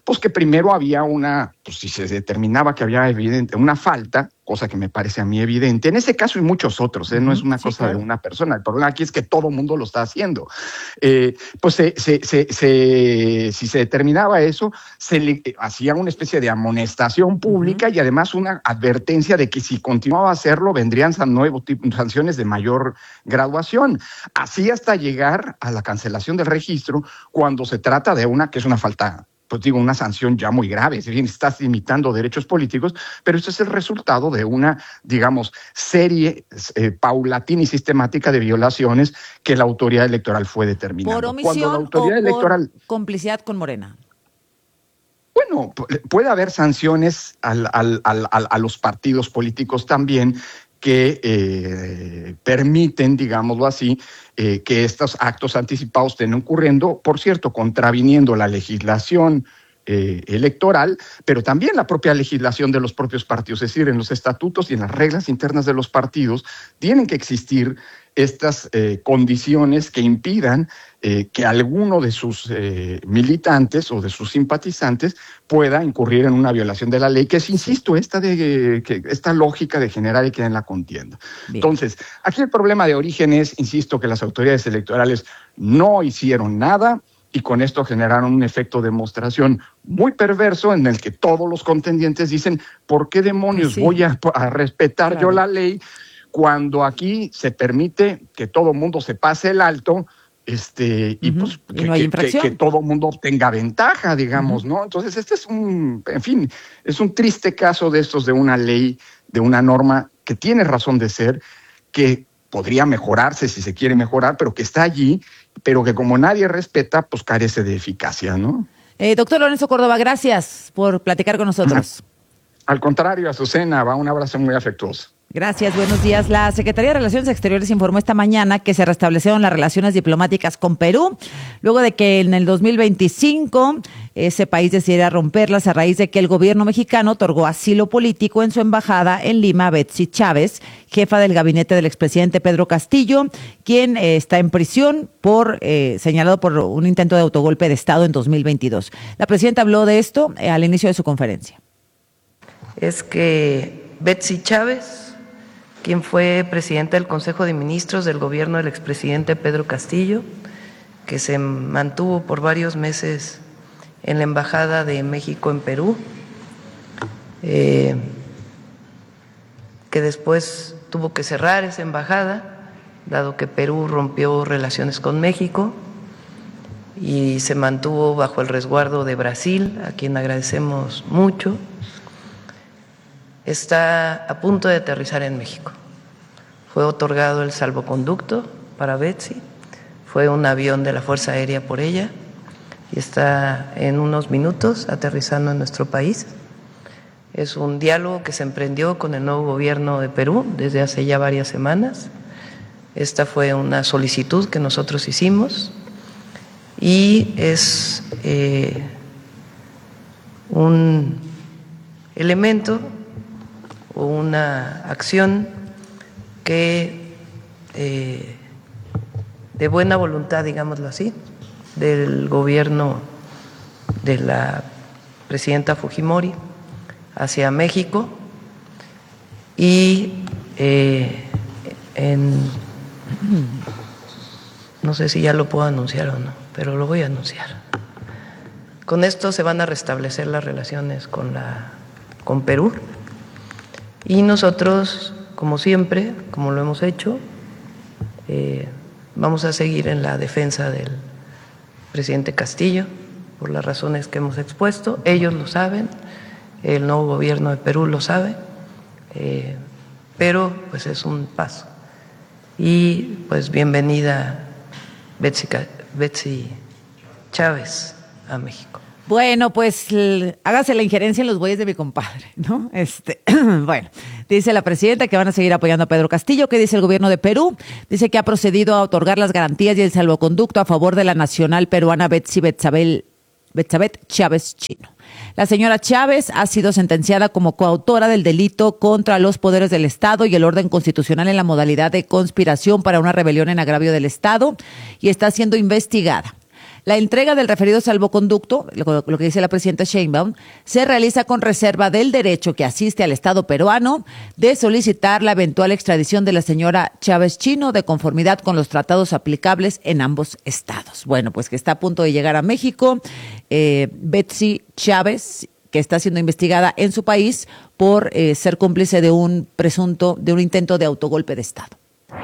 pues que primero había una, pues si se determinaba que había evidente una falta, cosa que me parece a mí evidente, en ese caso y muchos otros, ¿eh? No es una sí, cosa claro. de una persona, el problema aquí es que todo el mundo lo está haciendo. Eh, pues se, se, se, se, si se determinaba eso, se le hacía una especie de amonestación pública uh-huh. y además una advertencia de que si continuaba a hacerlo vendrían nuevos tipos, sanciones de mayor graduación, así hasta llegar a la cancelación del registro cuando se trata de una que es una falta, pues digo, una sanción ya muy grave, es decir, estás limitando derechos políticos, pero esto es el resultado de una, digamos, serie eh, paulatina y sistemática de violaciones que la autoridad electoral fue determinando. ¿Por omisión Cuando la autoridad o electoral, por complicidad con Morena? Bueno, puede haber sanciones al, al, al, al, a los partidos políticos también, que eh, permiten, digámoslo así, eh, que estos actos anticipados estén ocurriendo, por cierto, contraviniendo la legislación eh, electoral, pero también la propia legislación de los propios partidos, es decir, en los estatutos y en las reglas internas de los partidos tienen que existir estas eh, condiciones que impidan eh, que alguno de sus eh, militantes o de sus simpatizantes pueda incurrir en una violación de la ley, que es, insisto, esta, de, que, esta lógica de generar equidad en la contienda. Bien. Entonces, aquí el problema de origen es, insisto, que las autoridades electorales no hicieron nada y con esto generaron un efecto de demostración muy perverso en el que todos los contendientes dicen, ¿por qué demonios sí. voy a, a respetar claro. yo la ley cuando aquí se permite que todo mundo se pase el alto este y uh-huh. pues que, y no hay que, que, que todo mundo obtenga ventaja, digamos, uh-huh. ¿no? Entonces este es un, en fin, es un triste caso de estos de una ley, de una norma que tiene razón de ser, que podría mejorarse si se quiere mejorar, pero que está allí, pero que como nadie respeta, pues carece de eficacia, ¿no? Eh, doctor Lorenzo Córdoba, gracias por platicar con nosotros. Uh-huh. Al contrario, Azucena, va un abrazo muy afectuoso. Gracias, buenos días. La Secretaría de Relaciones Exteriores informó esta mañana que se restablecieron las relaciones diplomáticas con Perú, luego de que en el dos mil veinticinco ese país decidiera romperlas a raíz de que el gobierno mexicano otorgó asilo político en su embajada en Lima a Betsy Chávez, jefa del gabinete del expresidente Pedro Castillo, quien eh, está en prisión por eh, señalado por un intento de autogolpe de Estado en dos mil veintidós. La presidenta habló de esto eh, al inicio de su conferencia. Es que Betsy Chávez, quien fue presidenta del Consejo de Ministros del gobierno del expresidente Pedro Castillo, que se mantuvo por varios meses en la Embajada de México en Perú, eh, que después tuvo que cerrar esa embajada, dado que Perú rompió relaciones con México y se mantuvo bajo el resguardo de Brasil, a quien agradecemos mucho. Está a punto de aterrizar en México. Fue otorgado el salvoconducto para Betsy, fue un avión de la Fuerza Aérea por ella y está en unos minutos aterrizando en nuestro país. Es un diálogo que se emprendió con el nuevo gobierno de Perú desde hace ya varias semanas. Esta fue una solicitud que nosotros hicimos y es eh, un elemento o una acción que eh, de buena voluntad, digámoslo así, del gobierno de la presidenta Fujimori hacia México y eh, en, no sé si ya lo puedo anunciar o no, pero lo voy a anunciar. Con esto se van a restablecer las relaciones con la con Perú. Y nosotros, como siempre, como lo hemos hecho, eh, vamos a seguir en la defensa del presidente Castillo, por las razones que hemos expuesto. Ellos lo saben, el nuevo gobierno de Perú lo sabe, eh, pero pues es un paso. Y pues bienvenida Betsy, Betsy Chávez a México. Bueno, pues l- hágase la injerencia en los bueyes de mi compadre, ¿no? Este, bueno, dice la presidenta que van a seguir apoyando a Pedro Castillo. ¿Qué dice el gobierno de Perú? Dice que ha procedido a otorgar las garantías y el salvoconducto a favor de la nacional peruana Betsy Betsabel, Betsabet Chávez Chino. La señora Chávez ha sido sentenciada como coautora del delito contra los poderes del Estado y el orden constitucional en la modalidad de conspiración para una rebelión en agravio del Estado y está siendo investigada. La entrega del referido salvoconducto, lo, lo que dice la presidenta Sheinbaum, se realiza con reserva del derecho que asiste al Estado peruano de solicitar la eventual extradición de la señora Chávez Chino de conformidad con los tratados aplicables en ambos estados. Bueno, pues que está a punto de llegar a México, eh, Betsy Chávez, que está siendo investigada en su país por eh, ser cómplice de un presunto, de un intento de autogolpe de Estado.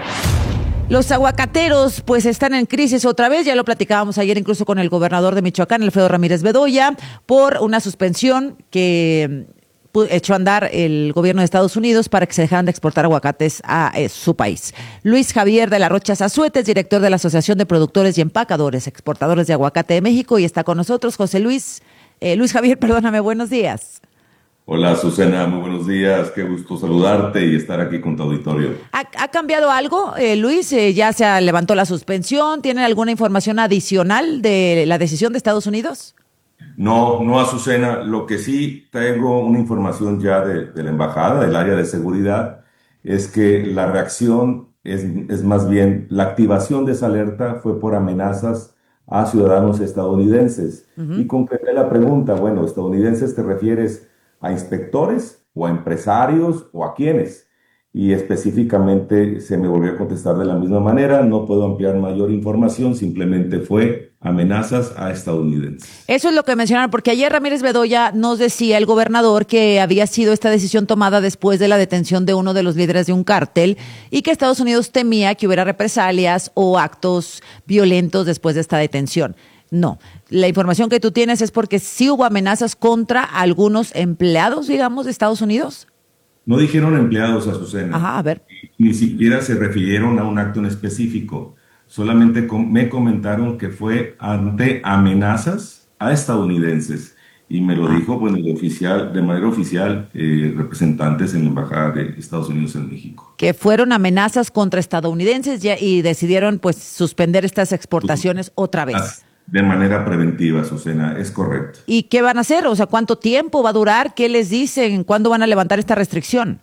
Los aguacateros pues están en crisis otra vez, ya lo platicábamos ayer incluso con el gobernador de Michoacán, Alfredo Ramírez Bedoya, por una suspensión que echó a andar el gobierno de Estados Unidos para que se dejaran de exportar aguacates a eh, su país. Luis Javier de la Rocha Zazuete es director de la Asociación de Productores y Empacadores, Exportadores de Aguacate de México, y está con nosotros José Luis, eh, Luis Javier, perdóname, buenos días. Hola, Azucena, muy buenos días, qué gusto saludarte y estar aquí con tu auditorio. ¿Ha, ha cambiado algo, eh, Luis? Eh, ¿Ya se levantó la suspensión? ¿Tienen alguna información adicional de la decisión de Estados Unidos? No, no, Azucena, lo que sí tengo una información ya de, de la embajada, del área de seguridad, es que la reacción es, es más bien, la activación de esa alerta fue por amenazas a ciudadanos estadounidenses. Uh-huh. Y concreté la pregunta, bueno, ¿estadounidenses te refieres a inspectores o a empresarios o a quiénes? Y específicamente se me volvió a contestar de la misma manera, no puedo ampliar mayor información, simplemente fue amenazas a estadounidenses. Eso es lo que mencionaron, porque ayer Ramírez Bedoya nos decía, el gobernador, que había sido esta decisión tomada después de la detención de uno de los líderes de un cártel y que Estados Unidos temía que hubiera represalias o actos violentos después de esta detención. No, la información que tú tienes es porque sí hubo amenazas contra algunos empleados, digamos, de Estados Unidos. No dijeron empleados, Azucena. Ajá, a ver. Ni siquiera se refirieron a un acto en específico. Solamente com- me comentaron que fue ante amenazas a estadounidenses. Y me lo ah. dijo, bueno, de, oficial, de manera oficial, eh, representantes en la Embajada de Estados Unidos en México. Que fueron amenazas contra estadounidenses ya, y decidieron pues suspender estas exportaciones pues, otra vez. As- De manera preventiva, Azucena, es correcto. ¿Y qué van a hacer? O sea, ¿cuánto tiempo va a durar? ¿Qué les dicen? ¿Cuándo van a levantar esta restricción?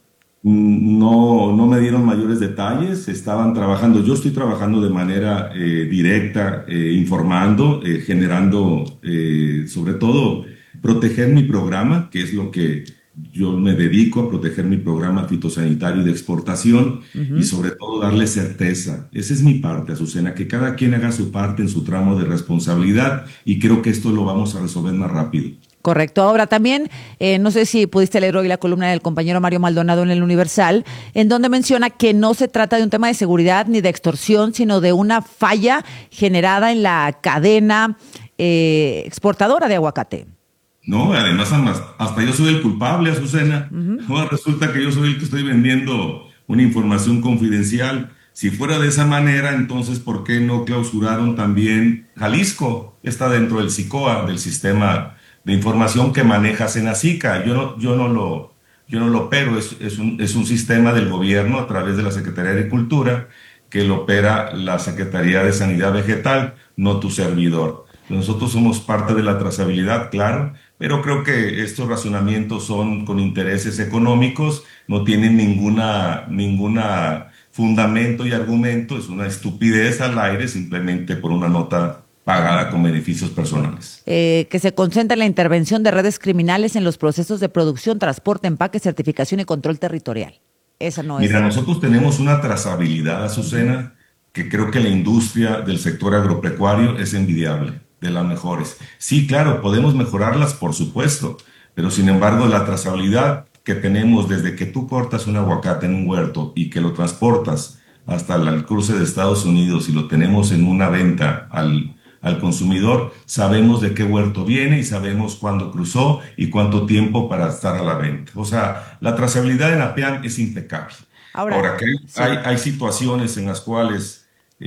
No, no me dieron mayores detalles, estaban trabajando, yo estoy trabajando de manera eh, directa, eh, informando, eh, generando, eh, sobre todo, proteger mi programa, que es lo que yo me dedico a proteger mi programa fitosanitario de exportación uh-huh. y sobre todo darle certeza. Esa es mi parte, Azucena, que cada quien haga su parte en su tramo de responsabilidad y creo que esto lo vamos a resolver más rápido. Correcto. Ahora también, eh, no sé si pudiste leer hoy la columna del compañero Mario Maldonado en el Universal, en donde menciona que no se trata de un tema de seguridad ni de extorsión, sino de una falla generada en la cadena eh, exportadora de aguacate. No, además hasta yo soy el culpable, Azucena. Uh-huh. Ahora resulta que yo soy el que estoy vendiendo una información confidencial. Si fuera de esa manera, entonces, ¿por qué no clausuraron también Jalisco? Está dentro del SICOA, del sistema de información que maneja Senacica. Yo no, yo no lo, yo no lo opero, es, es, un, es un sistema del gobierno a través de la Secretaría de Agricultura que lo opera la Secretaría de Sanidad Vegetal, no tu servidor. Nosotros somos parte de la trazabilidad, claro, pero creo que estos razonamientos son con intereses económicos, no tienen ninguna, ninguna fundamento y argumento, es una estupidez al aire simplemente por una nota pagada con beneficios personales. Eh, que se concentra en la intervención de redes criminales en los procesos de producción, transporte, empaque, certificación y control territorial. Esa no es. Mira, nosotros tenemos una trazabilidad, Azucena, que creo que la industria del sector agropecuario es envidiable, de las mejores. Sí, claro, podemos mejorarlas, por supuesto, pero sin embargo la trazabilidad que tenemos desde que tú cortas un aguacate en un huerto y que lo transportas hasta el cruce de Estados Unidos y lo tenemos en una venta al, al consumidor, sabemos de qué huerto viene y sabemos cuándo cruzó y cuánto tiempo para estar a la venta. O sea, la trazabilidad en APIAM es impecable. Ahora, Ahora que sí. hay, hay situaciones en las cuales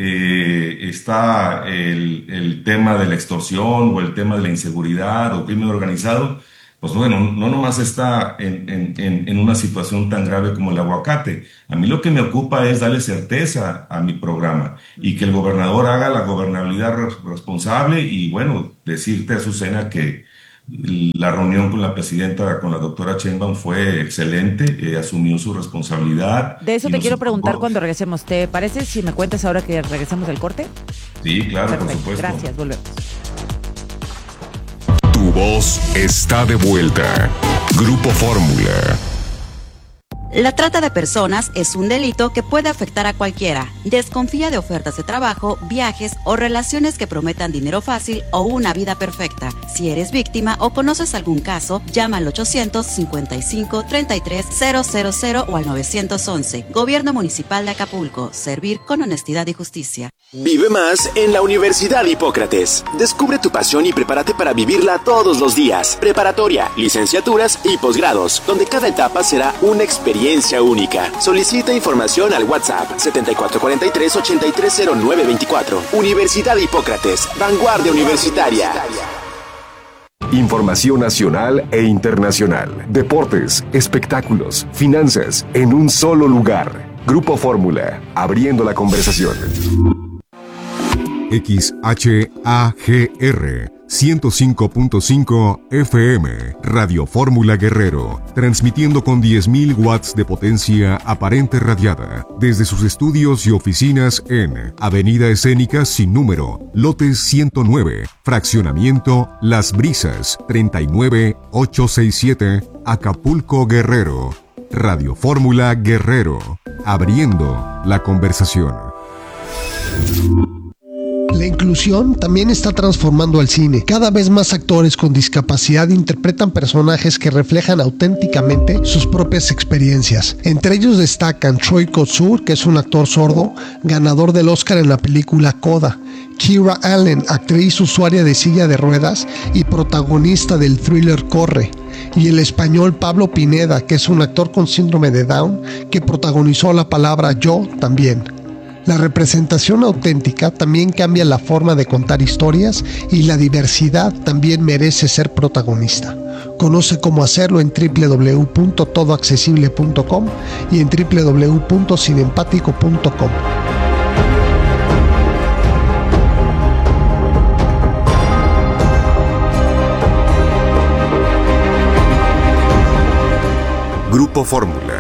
Eh, está el, el tema de la extorsión o el tema de la inseguridad o crimen organizado, pues bueno, no nomás está en, en, en una situación tan grave como el aguacate. A mí lo que me ocupa es darle certeza a mi programa y que el gobernador haga la gobernabilidad responsable y bueno, decirte, Azucena, que La reunión con la presidenta, con la doctora Sheinbaum, fue excelente, eh, asumió su responsabilidad. De eso te quiero preguntar cuando regresemos. ¿Te parece si me cuentas ahora que regresemos del corte? Sí, claro, Perfecto, por supuesto. Gracias, volvemos. Tu voz está de vuelta. Grupo Fórmula. La trata de personas es un delito que puede afectar a cualquiera. Desconfía de ofertas de trabajo, viajes o relaciones que prometan dinero fácil o una vida perfecta. Si eres víctima o conoces algún caso, llama al ochocientos cincuenta y cinco, treinta y tres, cero cero cero o al nueve once. Gobierno Municipal de Acapulco. Servir con honestidad y justicia. Vive más en la Universidad Hipócrates. Descubre tu pasión y prepárate para vivirla todos los días. Preparatoria, licenciaturas y posgrados, donde cada etapa será una experiencia única. Solicita información al WhatsApp setenta y cuatro cuarenta y tres, ochenta y tres cero nueve veinticuatro. Universidad Hipócrates, vanguardia universitaria. Información nacional e internacional. Deportes, espectáculos, finanzas, en un solo lugar. Grupo Fórmula, abriendo la conversación. X H A G R ciento cinco punto cinco F M, Radio Fórmula Guerrero, transmitiendo con diez mil watts de potencia aparente radiada, desde sus estudios y oficinas en Avenida Escénica sin número, lote ciento nueve, fraccionamiento Las Brisas, treinta y nueve mil ochocientos sesenta y siete, Acapulco, Guerrero. Radio Fórmula Guerrero, abriendo la conversación. La inclusión también está transformando al cine. Cada vez más actores con discapacidad interpretan personajes que reflejan auténticamente sus propias experiencias. Entre ellos destacan Troy Kotsur, que es un actor sordo, ganador del Oscar en la película Coda; Kira Allen, actriz usuaria de silla de ruedas y protagonista del thriller Corre; y el español Pablo Pineda, que es un actor con síndrome de Down, que protagonizó La Palabra Yo también. La representación auténtica también cambia la forma de contar historias y la diversidad también merece ser protagonista. Conoce cómo hacerlo en doble u doble u doble u punto todo accesible punto com y en doble u doble u doble u punto cinempático punto com. Grupo Fórmula.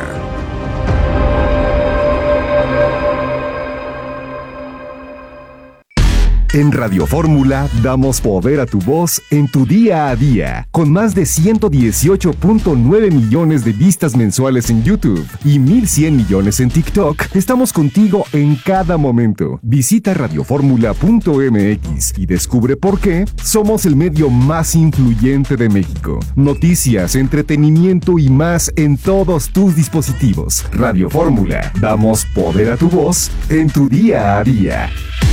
En Radio Fórmula damos poder a tu voz en tu día a día. Con más de ciento dieciocho punto nueve millones de vistas mensuales en YouTube y mil cien millones en TikTok, estamos contigo en cada momento. Visita radio fórmula punto m x y descubre por qué somos el medio más influyente de México. Noticias, entretenimiento y más en todos tus dispositivos. Radio Fórmula, damos poder a tu voz en tu día a día.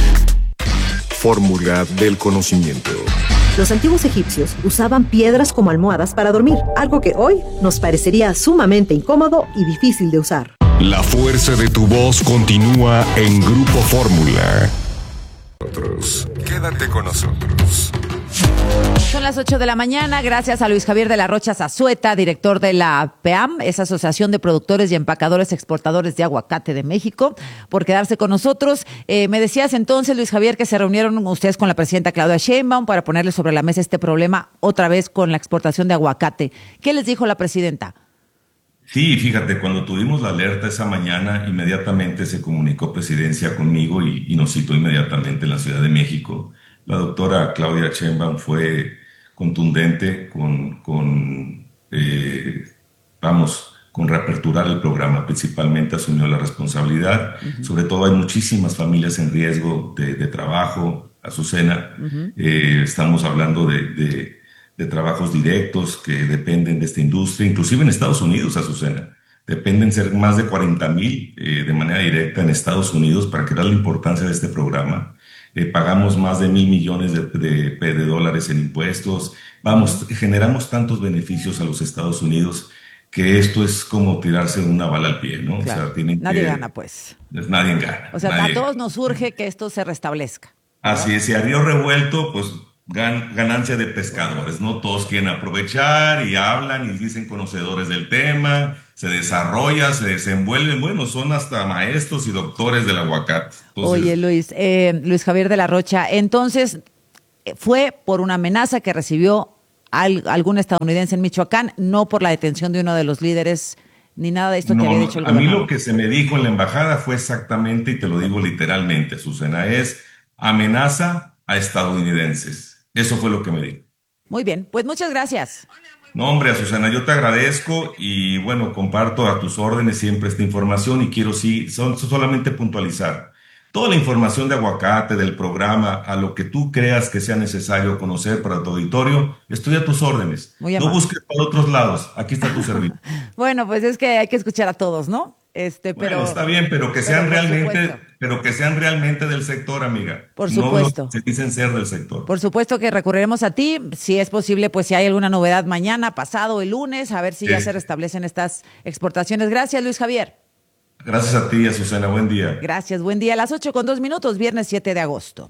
Fórmula del conocimiento. Los antiguos egipcios usaban piedras como almohadas para dormir, algo que hoy nos parecería sumamente incómodo y difícil de usar. La fuerza de tu voz continúa en Grupo Fórmula. Quédate con nosotros. Son las ocho de la mañana, gracias a Luis Javier de la Rocha Zazueta, director de la P E A M, esa Asociación de Productores y Empacadores Exportadores de Aguacate de México, por quedarse con nosotros. Eh, me decías entonces, Luis Javier, que se reunieron ustedes con la presidenta Claudia Sheinbaum para ponerle sobre la mesa este problema otra vez con la exportación de aguacate. ¿Qué les dijo la presidenta? Sí, fíjate, cuando tuvimos la alerta esa mañana, inmediatamente se comunicó Presidencia conmigo y, y nos citó inmediatamente en la Ciudad de México. La doctora Claudia Sheinbaum fue contundente con, con eh, vamos, con reaperturar el programa. Principalmente asumió la responsabilidad. Uh-huh. Sobre todo hay muchísimas familias en riesgo de, de trabajo, Azucena. Uh-huh. Eh, estamos hablando de, de, de trabajos directos que dependen de esta industria, inclusive en Estados Unidos, Azucena. Dependen ser más de cuarenta mil eh, de manera directa en Estados Unidos para crear la importancia de este programa. Eh, pagamos más de mil millones de, de, de dólares en impuestos. Vamos, generamos tantos beneficios a los Estados Unidos que esto es como tirarse una bala al pie, ¿no? Claro. O sea, tienen nadie que, gana, pues. Nadie gana. O sea, nadie a todos gana. nos urge que esto se restablezca. Así es, y a río revuelto, pues gan, ganancia de pescadores, ¿no? Todos quieren aprovechar y hablan y dicen conocedores del tema, se desarrolla, se desenvuelven, bueno, son hasta maestros y doctores del aguacate. Entonces, oye, Luis, eh, Luis Javier de la Rocha, entonces fue por una amenaza que recibió al, algún estadounidense en Michoacán, no por la detención de uno de los líderes ni nada de esto no, que había dicho el a mí gobernador. lo que se me dijo en la embajada fue exactamente, y te lo digo literalmente, Azucena, es amenaza a estadounidenses. Eso fue lo que me dijo. Muy bien, pues muchas gracias. No, hombre, Azucena, yo te agradezco y bueno, comparto a tus órdenes siempre esta información y quiero sí, son, solamente puntualizar. Toda la información de Aguacate, del programa, a lo que tú creas que sea necesario conocer para tu auditorio, estoy a tus órdenes. Muy no amable. busques para otros lados, aquí está tu servicio. Bueno, pues es que hay que escuchar a todos, ¿no? Este, pero Bueno, está bien, pero que sean pero realmente, supuesto. pero que sean realmente del sector, amiga. Por No supuesto. los que se dicen ser del sector. Por supuesto que recurriremos a ti, si es posible, pues si hay alguna novedad mañana, pasado, el lunes, a ver si Sí. ya se restablecen estas exportaciones. Gracias, Luis Javier. Gracias a ti, Azucena, buen día. Gracias, buen día. A las ocho con dos minutos, viernes siete de agosto.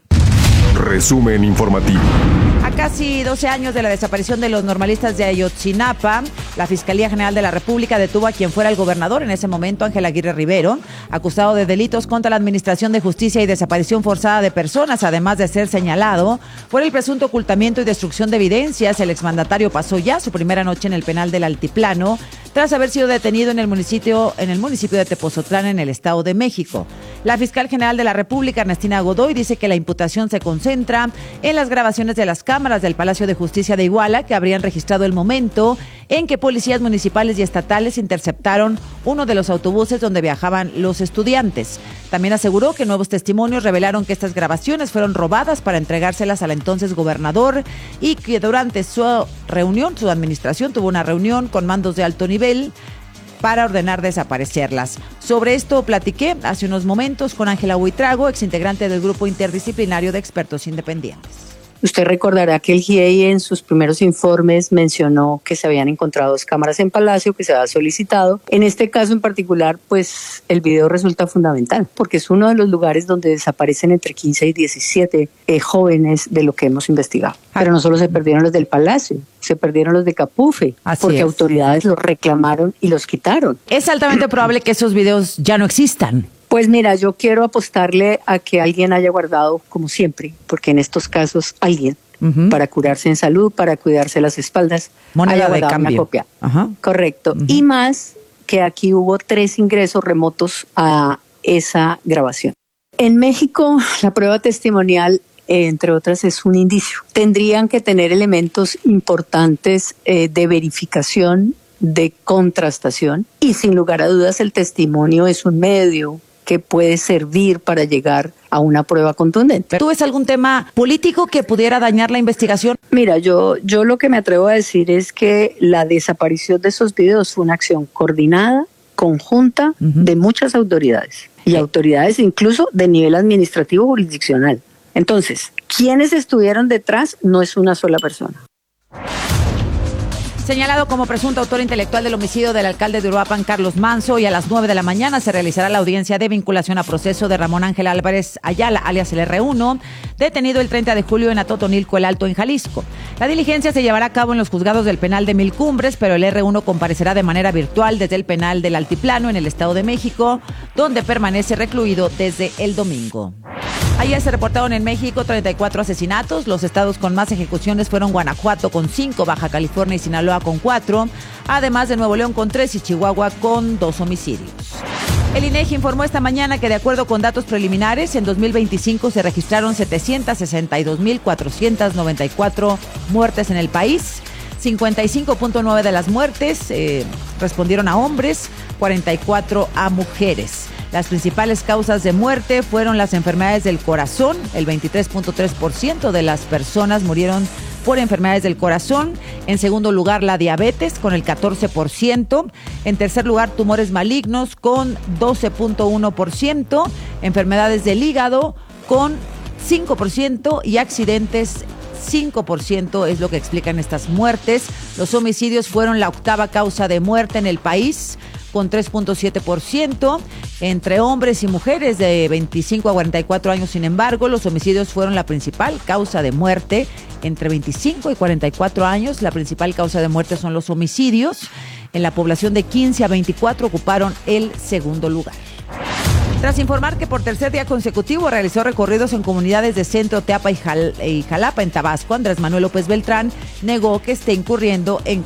Resumen informativo. A casi doce años de la desaparición de los normalistas de Ayotzinapa, la Fiscalía General de la República detuvo a quien fuera el gobernador en ese momento, Ángel Aguirre Rivero, acusado de delitos contra la Administración de Justicia y desaparición forzada de personas, además de ser señalado por el presunto ocultamiento y destrucción de evidencias. El exmandatario pasó ya su primera noche en el penal del Altiplano, tras haber sido detenido en el municipio, en el municipio de Tepozotlán, en el Estado de México. La fiscal general de la República, Ernestina Godoy, dice que la imputación se concentra en las grabaciones de las cámaras del Palacio de Justicia de Iguala, que habrían registrado el momento en que policías municipales y estatales interceptaron uno de los autobuses donde viajaban los estudiantes. También aseguró que nuevos testimonios revelaron que estas grabaciones fueron robadas para entregárselas al entonces gobernador y que durante su reunión, su administración tuvo una reunión con mandos de alto nivel para ordenar desaparecerlas. Sobre esto platiqué hace unos momentos con Ángela Huitrago, exintegrante del Grupo Interdisciplinario de Expertos Independientes. Usted recordará que el G I E I en sus primeros informes mencionó que se habían encontrado dos cámaras en Palacio, que se había solicitado. En este caso en particular, pues el video resulta fundamental, porque es uno de los lugares donde desaparecen entre quince y diecisiete eh, jóvenes de lo que hemos investigado. Pero no solo se perdieron los del Palacio, se perdieron los de Capufe, Así porque es. autoridades los reclamaron y los quitaron. Es altamente probable que esos videos ya no existan. Pues mira, yo quiero apostarle a que alguien haya guardado, como siempre, porque en estos casos alguien, uh-huh. para curarse en salud, para cuidarse las espaldas, moneda haya de guardado cambio. Una copia. Ajá. Correcto. Uh-huh. Y más que aquí hubo tres ingresos remotos a esa grabación. En México, la prueba testimonial, eh, entre otras, es un indicio. Tendrían que tener elementos importantes eh, de verificación, de contrastación, y sin lugar a dudas el testimonio es un medio que puede servir para llegar a una prueba contundente. ¿Tú ves algún tema político que pudiera dañar la investigación? Mira, yo, yo lo que me atrevo a decir es que la desaparición de esos videos fue una acción coordinada, conjunta, uh-huh. de muchas autoridades, y sí. autoridades incluso de nivel administrativo jurisdiccional. Entonces, ¿quiénes estuvieron detrás? No es una sola persona. Señalado como presunto autor intelectual del homicidio del alcalde de Uruapan, Carlos Manso, y a las nueve de la mañana se realizará la audiencia de vinculación a proceso de Ramón Ángel Álvarez Ayala, alias el erre uno, detenido el treinta de julio en Atotonilco, el Alto, en Jalisco. La diligencia se llevará a cabo en los juzgados del penal de Mil Cumbres, pero el erre uno comparecerá de manera virtual desde el penal del Altiplano, en el Estado de México, donde permanece recluido desde el domingo. Ayer se reportaron en México treinta y cuatro asesinatos. Los estados con más ejecuciones fueron Guanajuato con cinco, Baja California y Sinaloa con cuatro, además de Nuevo León con tres y Chihuahua con dos homicidios. El INEGI informó esta mañana que de acuerdo con datos preliminares, en dos mil veinticinco se registraron setecientas sesenta y dos mil cuatrocientas noventa y cuatro muertes en el país. cincuenta y cinco punto nueve de las muertes eh, respondieron a hombres, cuarenta y cuatro a mujeres. Las principales causas de muerte fueron las enfermedades del corazón. El veintitrés punto tres por ciento de las personas murieron por enfermedades del corazón. En segundo lugar, la diabetes, con el catorce por ciento. En tercer lugar, tumores malignos, con doce punto uno por ciento. Enfermedades del hígado, con cinco por ciento. Y accidentes, cinco por ciento es lo que explican estas muertes. Los homicidios fueron la octava causa de muerte en el país, con tres punto siete por ciento. Entre hombres y mujeres de veinticinco a cuarenta y cuatro años, sin embargo, los homicidios fueron la principal causa de muerte. Entre veinticinco y cuarenta y cuatro años, la principal causa de muerte son los homicidios. En la población de quince a veinticuatro ocuparon el segundo lugar. Tras informar que por tercer día consecutivo realizó recorridos en comunidades de Centro, Teapa y, Jal- y Jalapa, en Tabasco, Andrés Manuel López Beltrán negó que esté incurriendo en